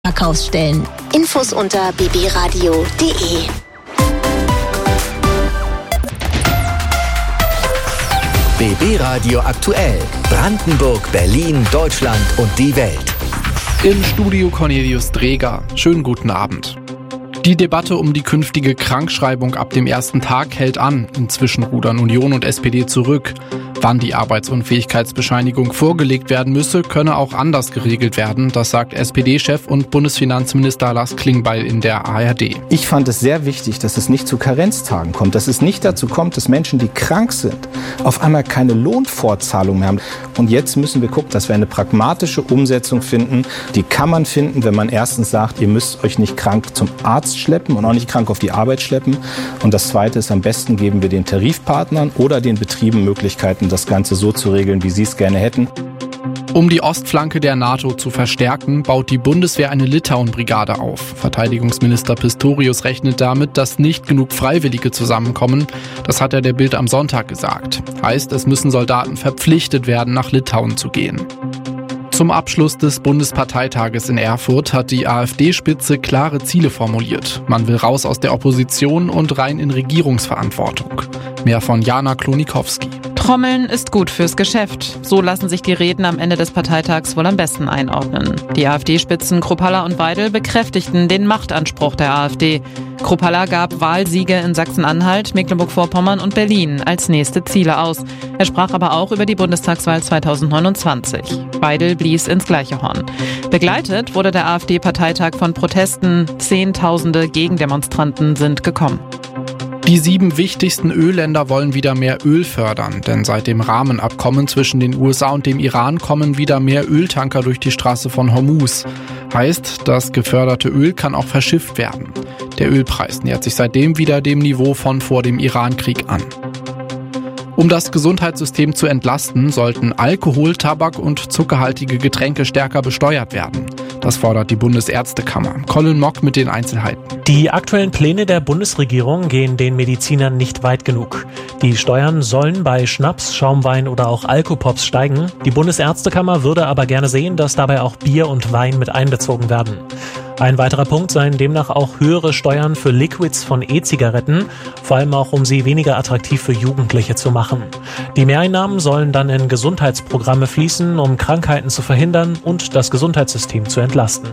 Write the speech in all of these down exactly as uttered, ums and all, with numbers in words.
Verkaufsstellen. Infos unter b b radio punkt d e. B B Radio aktuell. Brandenburg, Berlin, Deutschland und die Welt. Im Studio Cornelius Dreger. Schönen guten Abend. Die Debatte um die künftige Krankschreibung ab dem ersten Tag hält an. Inzwischen rudern Union und S P D zurück. Wann die Arbeitsunfähigkeitsbescheinigung vorgelegt werden müsse, könne auch anders geregelt werden. Das sagt S P D-Chef und Bundesfinanzminister Lars Klingbeil in der A R D. Ich fand es sehr wichtig, dass es nicht zu Karenztagen kommt, dass es nicht dazu kommt, dass Menschen, die krank sind, auf einmal keine Lohnfortzahlung mehr haben. Und jetzt müssen wir gucken, dass wir eine pragmatische Umsetzung finden. Die kann man finden, wenn man erstens sagt, ihr müsst euch nicht krank zum Arzt schleppen und auch nicht krank auf die Arbeit schleppen. Und das Zweite ist, am besten geben wir den Tarifpartnern oder den Betrieben Möglichkeiten, das Ganze so zu regeln, wie sie es gerne hätten. Um die Ostflanke der NATO zu verstärken, baut die Bundeswehr eine Litauen-Brigade auf. Verteidigungsminister Pistorius rechnet damit, dass nicht genug Freiwillige zusammenkommen. Das hat er der Bild am Sonntag gesagt. Heißt, es müssen Soldaten verpflichtet werden, nach Litauen zu gehen. Zum Abschluss des Bundesparteitages in Erfurt hat die AfD-Spitze klare Ziele formuliert. Man will raus aus der Opposition und rein in Regierungsverantwortung. Mehr von Jana Klonikowski. Trommeln ist gut fürs Geschäft. So lassen sich die Reden am Ende des Parteitags wohl am besten einordnen. Die AfD-Spitzen Kruppalla und Weidel bekräftigten den Machtanspruch der AfD. Kruppalla gab Wahlsiege in Sachsen-Anhalt, Mecklenburg-Vorpommern und Berlin als nächste Ziele aus. Er sprach aber auch über die Bundestagswahl zweitausendneunundzwanzig. Weidel blies ins gleiche Horn. Begleitet wurde der AfD-Parteitag von Protesten. Zehntausende Gegendemonstranten sind gekommen. Die sieben wichtigsten Ölländer wollen wieder mehr Öl fördern, denn seit dem Rahmenabkommen zwischen den U S A und dem Iran kommen wieder mehr Öltanker durch die Straße von Hormuz. Heißt, das geförderte Öl kann auch verschifft werden. Der Ölpreis nähert sich seitdem wieder dem Niveau von vor dem Irankrieg an. Um das Gesundheitssystem zu entlasten, sollten Alkohol, Tabak und zuckerhaltige Getränke stärker besteuert werden. Das fordert die Bundesärztekammer. Colin Mock mit den Einzelheiten. Die aktuellen Pläne der Bundesregierung gehen den Medizinern nicht weit genug. Die Steuern sollen bei Schnaps, Schaumwein oder auch Alkopops steigen. Die Bundesärztekammer würde aber gerne sehen, dass dabei auch Bier und Wein mit einbezogen werden. Ein weiterer Punkt seien demnach auch höhere Steuern für Liquids von E-Zigaretten, vor allem auch um sie weniger attraktiv für Jugendliche zu machen. Die Mehreinnahmen sollen dann in Gesundheitsprogramme fließen, um Krankheiten zu verhindern und das Gesundheitssystem zu entlasten.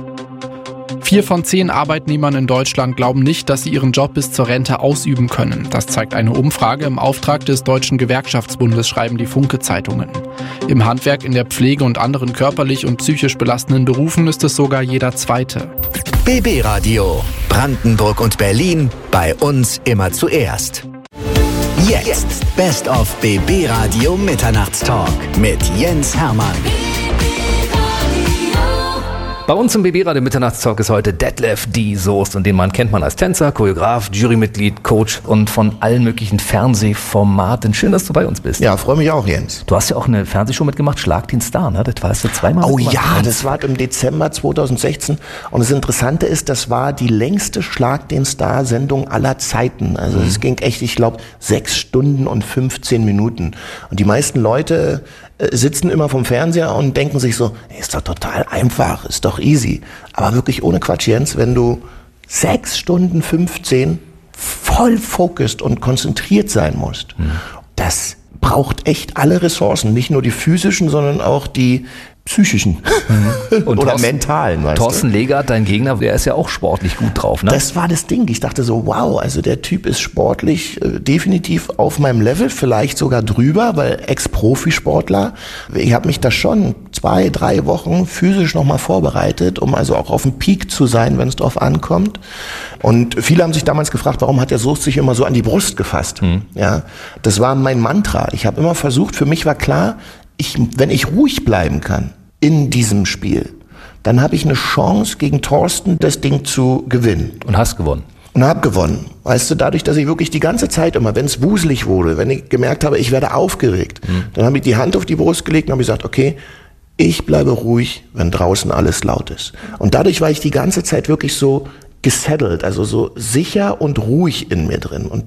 Vier von zehn Arbeitnehmern in Deutschland glauben nicht, dass sie ihren Job bis zur Rente ausüben können. Das zeigt eine Umfrage im Auftrag des Deutschen Gewerkschaftsbundes, schreiben die Funke-Zeitungen. Im Handwerk, in der Pflege und anderen körperlich und psychisch belastenden Berufen ist es sogar jeder Zweite. B B Radio. Brandenburg und Berlin. Bei uns immer zuerst. Jetzt. Best of B B Radio Mitternachtstalk mit Jens Hermann. Bei uns im B B Radio Mitternachtstalk ist heute Detlef D. Soest, und den Mann kennt man als Tänzer, Choreograf, Jurymitglied, Coach und von allen möglichen Fernsehformaten. Schön, dass du bei uns bist. Ja, freue mich auch, Jens. Du hast ja auch eine Fernsehshow mitgemacht, Schlag den Star, ne? Das warst du zweimal Oh mitgemacht. ja, das war im Dezember zweitausendsechzehn, und das Interessante ist, das war die längste Schlag den Star Sendung aller Zeiten. Also es mhm. ging echt, ich glaube, sechs Stunden und fünfzehn Minuten. Und die meisten Leute sitzen immer vom Fernseher und denken sich so, ist doch total einfach, ist doch easy. Aber wirklich ohne Quatsch, Jens, wenn du sechs Stunden fünfzehn voll focused und konzentriert sein musst, mhm. das braucht echt alle Ressourcen, nicht nur die physischen, sondern auch die psychischen mhm. und oder Thorsten, mentalen. Weißt Thorsten du? Legert, dein Gegner, der ist ja auch sportlich gut drauf, ne? Das war das Ding. Ich dachte so, wow, also der Typ ist sportlich äh, definitiv auf meinem Level, vielleicht sogar drüber, weil Ex-Profisportler. Ich habe mich da schon zwei, drei Wochen physisch nochmal vorbereitet, um also auch auf dem Peak zu sein, wenn es drauf ankommt. Und viele haben sich damals gefragt, warum hat der Soest sich immer so an die Brust gefasst? Mhm. Ja, das war mein Mantra. Ich habe immer versucht, für mich war klar, Ich, wenn ich ruhig bleiben kann in diesem Spiel, dann habe ich eine Chance, gegen Thorsten das Ding zu gewinnen. Und hast gewonnen. Und habe gewonnen. Weißt du, dadurch, dass ich wirklich die ganze Zeit immer, wenn es wuselig wurde, wenn ich gemerkt habe, ich werde aufgeregt, mhm. dann habe ich die Hand auf die Brust gelegt und habe gesagt, okay, ich bleibe ruhig, wenn draußen alles laut ist. Und dadurch war ich die ganze Zeit wirklich so gesettelt, also so sicher und ruhig in mir drin. Und das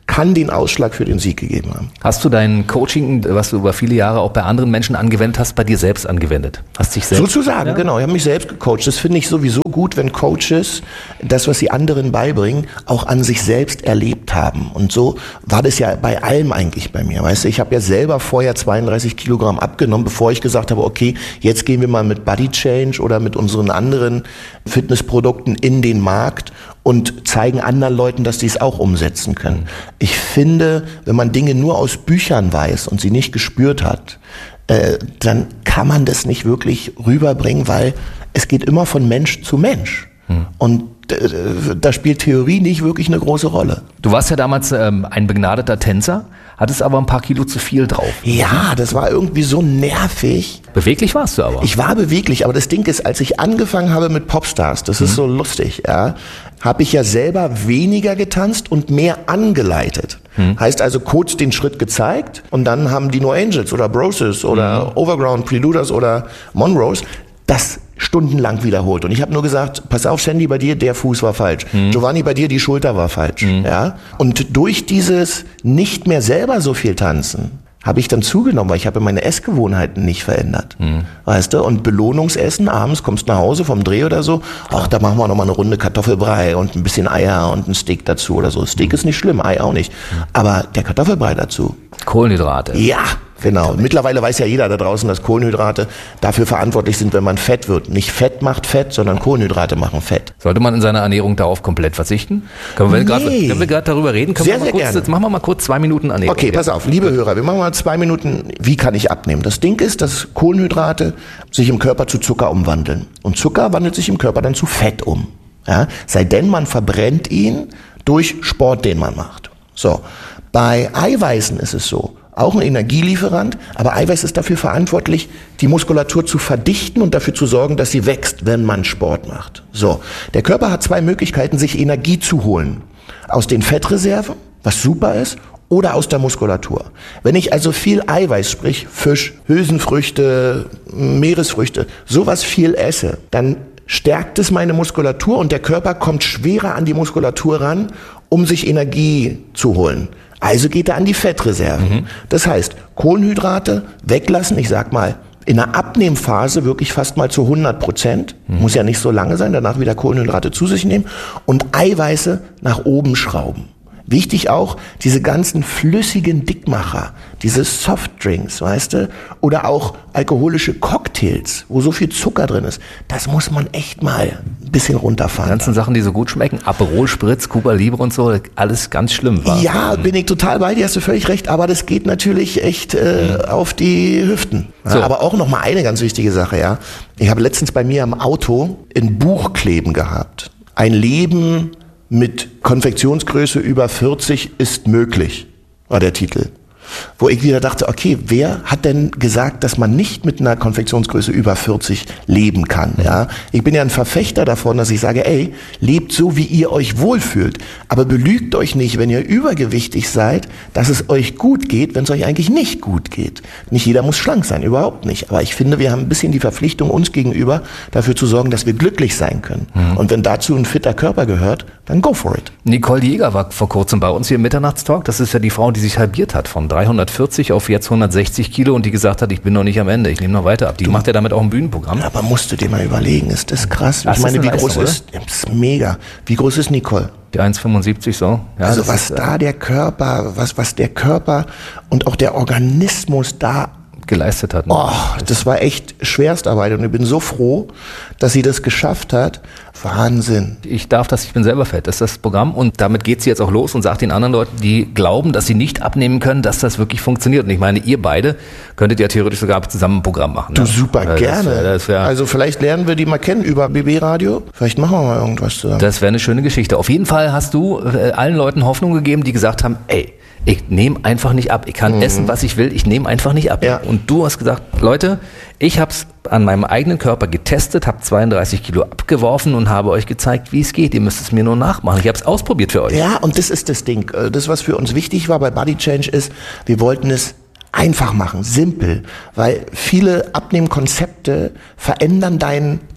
kann den Ausschlag für den Sieg gegeben haben. Hast du dein Coaching, was du über viele Jahre auch bei anderen Menschen angewendet hast, bei dir selbst angewendet? Hast dich selbst? Sozusagen, ja? Genau. Ich habe mich selbst gecoacht. Das finde ich sowieso gut, wenn Coaches das, was sie anderen beibringen, auch an sich selbst erlebt haben. Und so war das ja bei allem eigentlich bei mir. Weißt du, ich habe ja selber vorher zweiunddreißig Kilogramm abgenommen, bevor ich gesagt habe, okay, jetzt gehen wir mal mit Body Change oder mit unseren anderen Fitnessprodukten in den Markt und zeigen anderen Leuten, dass die es auch umsetzen können. Ich finde, wenn man Dinge nur aus Büchern weiß und sie nicht gespürt hat, äh, dann kann man das nicht wirklich rüberbringen, weil es geht immer von Mensch zu Mensch. Hm. Und äh, da spielt Theorie nicht wirklich eine große Rolle. Du warst ja damals ähm, ein begnadeter Tänzer, hattest aber ein paar Kilo zu viel drauf. Ja, das war irgendwie so nervig. Beweglich warst du aber. Ich war beweglich, aber das Ding ist, als ich angefangen habe mit Popstars, das ist mhm. so lustig, ja, habe ich ja selber weniger getanzt und mehr angeleitet. Mhm. Heißt also kurz den Schritt gezeigt und dann haben die No Angels oder Broses oder mhm. Overground Preluders oder Monroes das stundenlang wiederholt. Und ich habe nur gesagt, pass auf, Sandy, bei dir, der Fuß war falsch. Mhm. Giovanni, bei dir, die Schulter war falsch. Mhm. Ja? Und durch dieses nicht mehr selber so viel tanzen, habe ich dann zugenommen, weil ich habe meine Essgewohnheiten nicht verändert. Mhm. Weißt du? Und Belohnungsessen, abends kommst nach Hause vom Dreh oder so, ach, da machen wir noch mal eine Runde Kartoffelbrei und ein bisschen Eier und ein Steak dazu oder so. Steak mhm. ist nicht schlimm, Ei auch nicht. Aber der Kartoffelbrei dazu. Kohlenhydrate. Ja, genau. Mittlerweile weiß ja jeder da draußen, dass Kohlenhydrate dafür verantwortlich sind, wenn man fett wird. Nicht Fett macht Fett, sondern Kohlenhydrate machen Fett. Sollte man in seiner Ernährung darauf komplett verzichten? Können wir, nee. grad, können wir gerade darüber reden? Können sehr, wir mal sehr kurz, gerne. Jetzt machen wir mal kurz zwei Minuten Ernährung. Okay, pass auf, liebe Hörer, wir machen mal zwei Minuten, wie kann ich abnehmen? Das Ding ist, dass Kohlenhydrate sich im Körper zu Zucker umwandeln. Und Zucker wandelt sich im Körper dann zu Fett um. Ja? Sei denn, man verbrennt ihn durch Sport, den man macht. So, bei Eiweißen ist es so, auch ein Energielieferant, aber Eiweiß ist dafür verantwortlich, die Muskulatur zu verdichten und dafür zu sorgen, dass sie wächst, wenn man Sport macht. So, der Körper hat zwei Möglichkeiten, sich Energie zu holen. Aus den Fettreserven, was super ist, oder aus der Muskulatur. Wenn ich also viel Eiweiß, sprich Fisch, Hülsenfrüchte, Meeresfrüchte, sowas viel esse, dann stärkt es meine Muskulatur und der Körper kommt schwerer an die Muskulatur ran, um sich Energie zu holen. Also geht er an die Fettreserven. Mhm. Das heißt, Kohlenhydrate weglassen, ich sag mal, in der Abnehmphase wirklich fast mal zu hundert Prozent. Mhm. Muss ja nicht so lange sein, danach wieder Kohlenhydrate zu sich nehmen und Eiweiße nach oben schrauben. Wichtig auch, diese ganzen flüssigen Dickmacher, diese Softdrinks, weißt du, oder auch alkoholische Cocktails, wo so viel Zucker drin ist, das muss man echt mal ein bisschen runterfahren. Die ganzen Sachen, die so gut schmecken, Aperol Spritz, Cuba Libre und so, alles ganz schlimm war. Ja, bin ich total bei dir, hast du völlig recht, aber das geht natürlich echt äh, mhm. auf die Hüften. So. Aber auch noch mal eine ganz wichtige Sache, ja. Ich habe letztens bei mir am Auto ein Buch kleben gehabt. Ein Leben mit Konfektionsgröße über vierzig ist möglich, war der Titel. Wo ich wieder dachte, okay, wer hat denn gesagt, dass man nicht mit einer Konfektionsgröße über vierzig leben kann? Ja, ich bin ja ein Verfechter davon, dass ich sage, ey, lebt so, wie ihr euch wohlfühlt. Aber belügt euch nicht, wenn ihr übergewichtig seid, dass es euch gut geht, wenn es euch eigentlich nicht gut geht. Nicht jeder muss schlank sein, überhaupt nicht. Aber ich finde, wir haben ein bisschen die Verpflichtung uns gegenüber, dafür zu sorgen, dass wir glücklich sein können. Mhm. Und wenn dazu ein fitter Körper gehört, dann go for it. Nicole Jäger war vor kurzem bei uns hier im Mitternachtstalk. Das ist ja die Frau, die sich halbiert hat von dreihundertvierzig auf jetzt hundertsechzig Kilo und die gesagt hat, ich bin noch nicht am Ende, ich nehme noch weiter ab. Die du, macht ja damit auch ein Bühnenprogramm. Aber musst du dir mal überlegen, ist das krass? Das ich meine, wie Leistung, groß ist, das ist mega. Wie groß ist Nicole? Die eins Komma fünfundsiebzig so. Ja, also was ist, da der Körper, was, was der Körper und auch der Organismus da geleistet hat. Ne? Oh, das war echt Schwerstarbeit und ich bin so froh, dass sie das geschafft hat. Wahnsinn. Ich darf das, ich bin selber fett, das ist das Programm und damit geht sie jetzt auch los und sagt den anderen Leuten, die glauben, dass sie nicht abnehmen können, dass das wirklich funktioniert. Und ich meine, ihr beide könntet ja theoretisch sogar zusammen ein Programm machen. Du, ne? super, das gerne. Wär, das wär, also vielleicht lernen wir die mal kennen über B B Radio. Vielleicht machen wir mal irgendwas zusammen. Das wäre eine schöne Geschichte. Auf jeden Fall hast du äh, allen Leuten Hoffnung gegeben, die gesagt haben, ey, ich nehme einfach nicht ab. Ich kann mhm. essen, was ich will. Ich nehme einfach nicht ab. Ja. Und du hast gesagt, Leute, ich habe es an meinem eigenen Körper getestet, habe zweiunddreißig Kilo abgeworfen und habe euch gezeigt, wie es geht. Ihr müsst es mir nur nachmachen. Ich habe es ausprobiert für euch. Ja, und das ist das Ding. Das, was für uns wichtig war bei Body Change, ist, wir wollten es einfach machen, simpel, weil viele Abnehmkonzepte verändern dein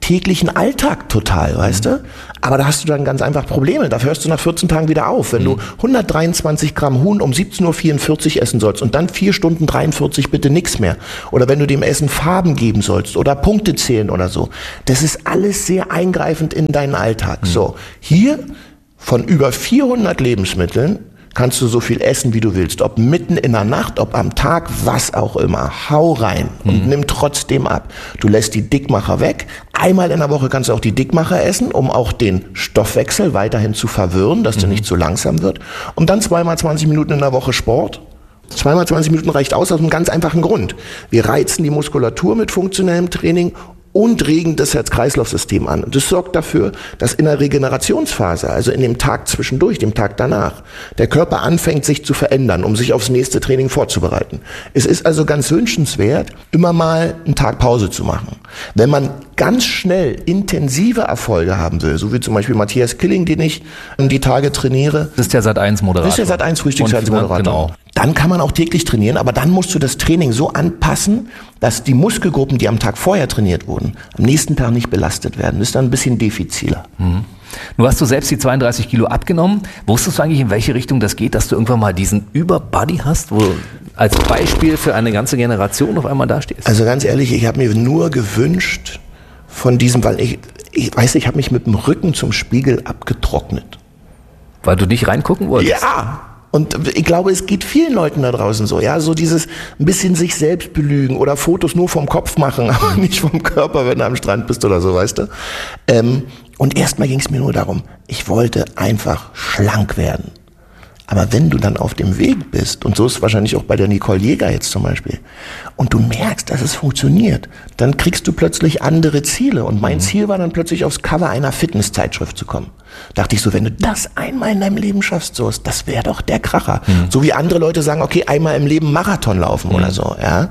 täglichen Alltag total, weißt du? Aber da hast du dann ganz einfach Probleme. Da hörst du nach vierzehn Tagen wieder auf. Wenn du hundertdreiundzwanzig Gramm Huhn um siebzehn Uhr vierundvierzig essen sollst und dann vier Stunden dreiundvierzig bitte nichts mehr. Oder wenn du dem Essen Farben geben sollst oder Punkte zählen oder so. Das ist alles sehr eingreifend in deinen Alltag. Mhm. So, hier von über vierhundert Lebensmitteln kannst du so viel essen, wie du willst. Ob mitten in der Nacht, ob am Tag, was auch immer. Hau rein und mhm. nimm trotzdem ab. Du lässt die Dickmacher weg. Einmal in der Woche kannst du auch die Dickmacher essen, um auch den Stoffwechsel weiterhin zu verwirren, dass mhm. der nicht zu langsam wird. Und dann zweimal zwanzig Minuten in der Woche Sport. Zweimal zwanzig Minuten reicht aus, aus einem ganz einfachen Grund. Wir reizen die Muskulatur mit funktionellem Training und regen das Herz-Kreislauf-System an. Und das sorgt dafür, dass in der Regenerationsphase, also in dem Tag zwischendurch, dem Tag danach, der Körper anfängt, sich zu verändern, um sich aufs nächste Training vorzubereiten. Es ist also ganz wünschenswert, immer mal einen Tag Pause zu machen. Wenn man ganz schnell intensive Erfolge haben will, so wie zum Beispiel Matthias Killing, den ich die Tage trainiere. Das ist der Sat eins Moderator. Das ist der Sat eins Frühstücksfernsehmoderator. Genau. Dann kann man auch täglich trainieren, aber dann musst du das Training so anpassen, dass die Muskelgruppen, die am Tag vorher trainiert wurden, am nächsten Tag nicht belastet werden. Das ist dann ein bisschen diffiziler. Mhm. Nun hast du selbst die zweiunddreißig Kilo abgenommen. Wusstest du eigentlich, in welche Richtung das geht, dass du irgendwann mal diesen Überbody hast, wo du als Beispiel für eine ganze Generation auf einmal dastehst? Also ganz ehrlich, ich habe mir nur gewünscht von diesem, weil ich, ich weiß, ich habe mich mit dem Rücken zum Spiegel abgetrocknet. Weil du nicht reingucken wolltest? Ja! Und ich glaube, es geht vielen Leuten da draußen so, ja, so dieses ein bisschen sich selbst belügen oder Fotos nur vom Kopf machen, aber nicht vom Körper, wenn du am Strand bist oder so, weißt du. Ähm, und erstmal ging es mir nur darum, ich wollte einfach schlank werden. Aber wenn du dann auf dem Weg bist, und so ist es wahrscheinlich auch bei der Nicole Jäger jetzt zum Beispiel, und du merkst, dass es funktioniert, dann kriegst du plötzlich andere Ziele. Und mein mhm. Ziel war dann plötzlich aufs Cover einer Fitnesszeitschrift zu kommen. Dachte ich so, wenn du das einmal in deinem Leben schaffst, so, das wäre doch der Kracher. Mhm. So wie andere Leute sagen, okay, einmal im Leben Marathon laufen mhm. oder so, ja.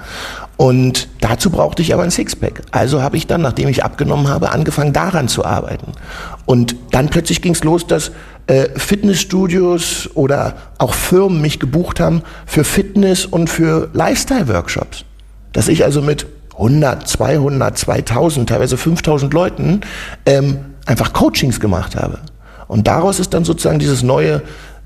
Und dazu brauchte ich aber ein Sixpack. Also habe ich dann, nachdem ich abgenommen habe, angefangen daran zu arbeiten. Und dann plötzlich ging es los, dass äh, Fitnessstudios oder auch Firmen mich gebucht haben für Fitness und für Lifestyle-Workshops. Dass ich also mit hundert, zweihundert, zweitausend, teilweise fünftausend Leuten ähm, einfach Coachings gemacht habe. Und daraus ist dann sozusagen dieses neue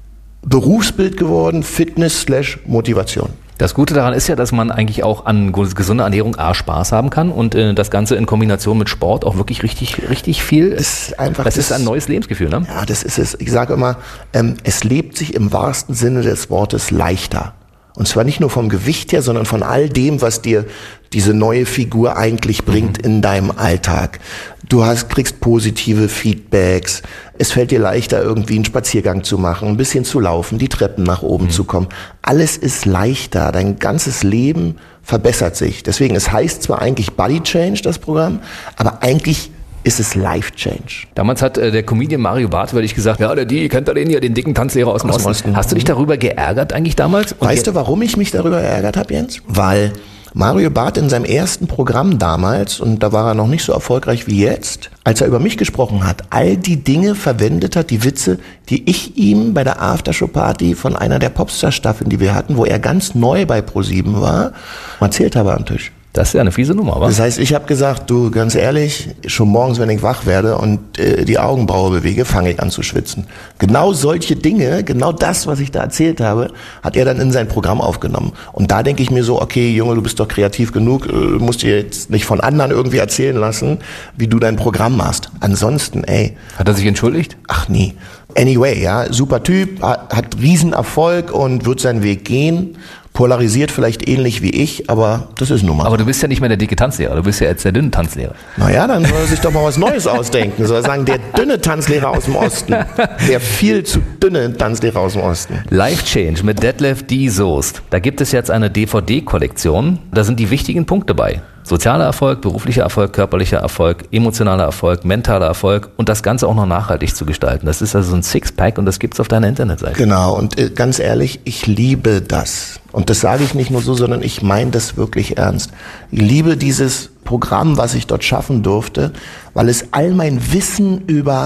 Berufsbild geworden, Fitness slash Motivation. Das Gute daran ist ja, dass man eigentlich auch an gesunder Ernährung A, Spaß haben kann und äh, das Ganze in Kombination mit Sport auch wirklich richtig, richtig viel. Ist einfach, das, das ist das ein neues Lebensgefühl, ne? Ja, das ist es. Ich sage immer, ähm, es lebt sich im wahrsten Sinne des Wortes leichter. Und zwar nicht nur vom Gewicht her, sondern von all dem, was dir diese neue Figur eigentlich bringt mhm. in deinem Alltag. Du hast, kriegst positive Feedbacks. Es fällt dir leichter, irgendwie einen Spaziergang zu machen, ein bisschen zu laufen, die Treppen nach oben mhm. zu kommen. Alles ist leichter. Dein ganzes Leben verbessert sich. Deswegen, es heißt zwar eigentlich Body Change, das Programm, aber eigentlich ist es Life Change. Damals hat äh, der Comedian Mario Barth, weil ich gesagt, ja, der die, kennt ihr den hier, den dicken Tanzlehrer aus dem Osten. Osten. Hast du dich darüber geärgert eigentlich damals? Und weißt du, warum ich mich darüber geärgert habe, Jens? Weil Mario Barth in seinem ersten Programm damals, und da war er noch nicht so erfolgreich wie jetzt, als er über mich gesprochen hat, all die Dinge verwendet hat, die Witze, die ich ihm bei der Aftershow-Party von einer der Popstar-Staffeln, die wir hatten, wo er ganz neu bei ProSieben war, erzählt habe am Tisch. Das ist ja eine fiese Nummer, wa? Das heißt, ich habe gesagt, du, ganz ehrlich, schon morgens, wenn ich wach werde und äh, die Augenbraue bewege, fange ich an zu schwitzen. Genau solche Dinge, genau das, was ich da erzählt habe, hat er dann in sein Programm aufgenommen. Und da denke ich mir so, okay, Junge, du bist doch kreativ genug, äh, musst dir jetzt nicht von anderen irgendwie erzählen lassen, wie du dein Programm machst. Ansonsten, ey. Hat er sich entschuldigt? Ach nie. Anyway, ja, super Typ, hat, hat Riesenerfolg und wird seinen Weg gehen. Polarisiert vielleicht ähnlich wie ich, aber das ist nun mal. Aber du bist ja nicht mehr der dicke Tanzlehrer, du bist ja jetzt der dünne Tanzlehrer. Naja, dann soll er sich doch mal was Neues ausdenken. Soll er sagen, der dünne Tanzlehrer aus dem Osten. Der viel zu dünne Tanzlehrer aus dem Osten. Life Change mit Detlef D. Soest. Da gibt es jetzt eine D V D-Kollektion. Da sind die wichtigen Punkte bei. Sozialer Erfolg, beruflicher Erfolg, körperlicher Erfolg, emotionaler Erfolg, mentaler Erfolg und das Ganze auch noch nachhaltig zu gestalten. Das ist also ein Sixpack und das gibt's auf deiner Internetseite. Genau, und äh, ganz ehrlich, ich liebe das. Und das sage ich nicht nur so, sondern ich meine das wirklich ernst. Ich liebe dieses Programm, was ich dort schaffen durfte, weil es all mein Wissen über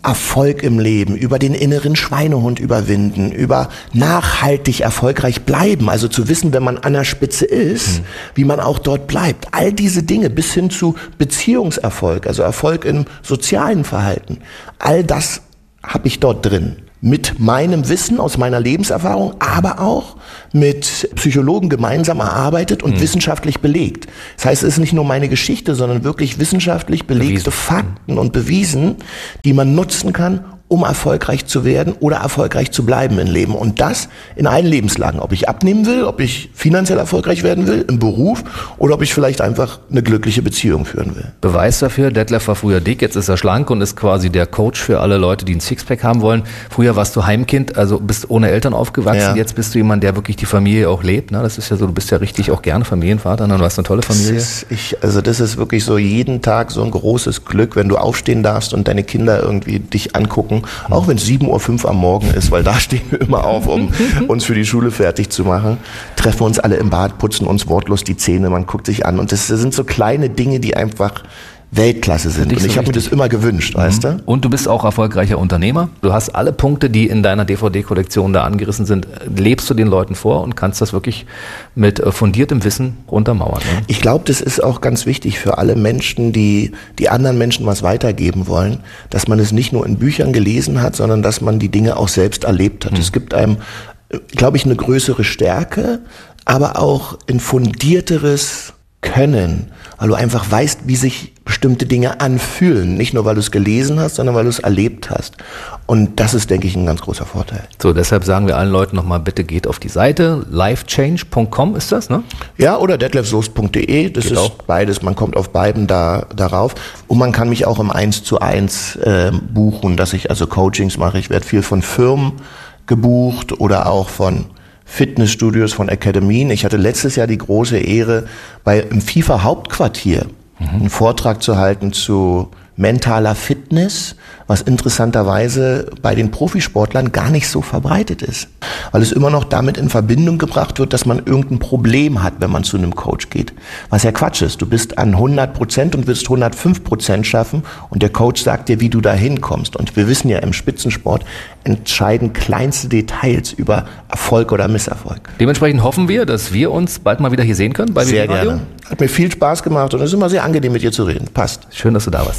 Erfolg im Leben, über den inneren Schweinehund überwinden, über nachhaltig erfolgreich bleiben, also zu wissen, wenn man an der Spitze ist, mhm. wie man auch dort bleibt. All diese Dinge bis hin zu Beziehungserfolg, also Erfolg im sozialen Verhalten, all das habe ich dort drin. Mit meinem Wissen aus meiner Lebenserfahrung, aber auch mit Psychologen gemeinsam erarbeitet und mhm. wissenschaftlich belegt. Das heißt, es ist nicht nur meine Geschichte, sondern wirklich wissenschaftlich belegte bewiesen. Fakten und bewiesen, die man nutzen kann, um erfolgreich zu werden oder erfolgreich zu bleiben im Leben. Und das in allen Lebenslagen. Ob ich abnehmen will, ob ich finanziell erfolgreich werden will, im Beruf oder ob ich vielleicht einfach eine glückliche Beziehung führen will. Beweis dafür, Detlef war früher dick, jetzt ist er schlank und ist quasi der Coach für alle Leute, die ein Sixpack haben wollen. Früher warst du Heimkind, also bist ohne Eltern aufgewachsen. Ja. Jetzt bist du jemand, der wirklich die Familie auch lebt. Ne? Das ist ja so, du bist ja richtig auch gerne Familienvater, ne? Du hast eine tolle Familie. Das ist, ich, also das ist wirklich so jeden Tag so ein großes Glück, wenn du aufstehen darfst und deine Kinder irgendwie dich angucken. Auch wenn es sieben Uhr fünf am Morgen ist, weil da stehen wir immer auf, um uns für die Schule fertig zu machen, treffen wir uns alle im Bad, putzen uns wortlos die Zähne, man guckt sich an. Und das, das sind so kleine Dinge, die einfach Weltklasse sind. Und so ich habe mir das immer gewünscht, mhm. weißt du? Und du bist auch erfolgreicher Unternehmer. Du hast alle Punkte, die in deiner D V D-Kollektion da angerissen sind, lebst du den Leuten vor und kannst das wirklich mit fundiertem Wissen untermauern. Ne? Ich glaube, das ist auch ganz wichtig für alle Menschen, die die anderen Menschen was weitergeben wollen, dass man es nicht nur in Büchern gelesen hat, sondern dass man die Dinge auch selbst erlebt hat. Mhm. Es gibt einem, glaube ich, eine größere Stärke, aber auch ein fundierteres Können, weil du einfach weißt, wie sich bestimmte Dinge anfühlen. Nicht nur, weil du es gelesen hast, sondern weil du es erlebt hast. Und das ist, denke ich, ein ganz großer Vorteil. So, deshalb sagen wir allen Leuten nochmal, bitte geht auf die Seite. lifechange punkt com ist das, ne? Ja, oder detlef soest punkt de. Das geht ist auch beides. Man kommt auf beiden da darauf. Und man kann mich auch im eins zu eins äh, buchen, dass ich also Coachings mache. Ich werde viel von Firmen gebucht oder auch von Fitnessstudios, von Akademien. Ich hatte letztes Jahr die große Ehre, bei im FIFA-Hauptquartier mhm. einen Vortrag zu halten zu mentaler Fitness, was interessanterweise bei den Profisportlern gar nicht so verbreitet ist. Weil es immer noch damit in Verbindung gebracht wird, dass man irgendein Problem hat, wenn man zu einem Coach geht. Was ja Quatsch ist. Du bist an hundert Prozent und willst hundertfünf Prozent schaffen und der Coach sagt dir, wie du da hinkommst. Und wir wissen ja, im Spitzensport entscheiden kleinste Details über Erfolg oder Misserfolg. Dementsprechend hoffen wir, dass wir uns bald mal wieder hier sehen können bei Sehr gerne. Hat mir viel Spaß gemacht und es ist immer sehr angenehm, mit dir zu reden. Passt. Schön, dass du da warst.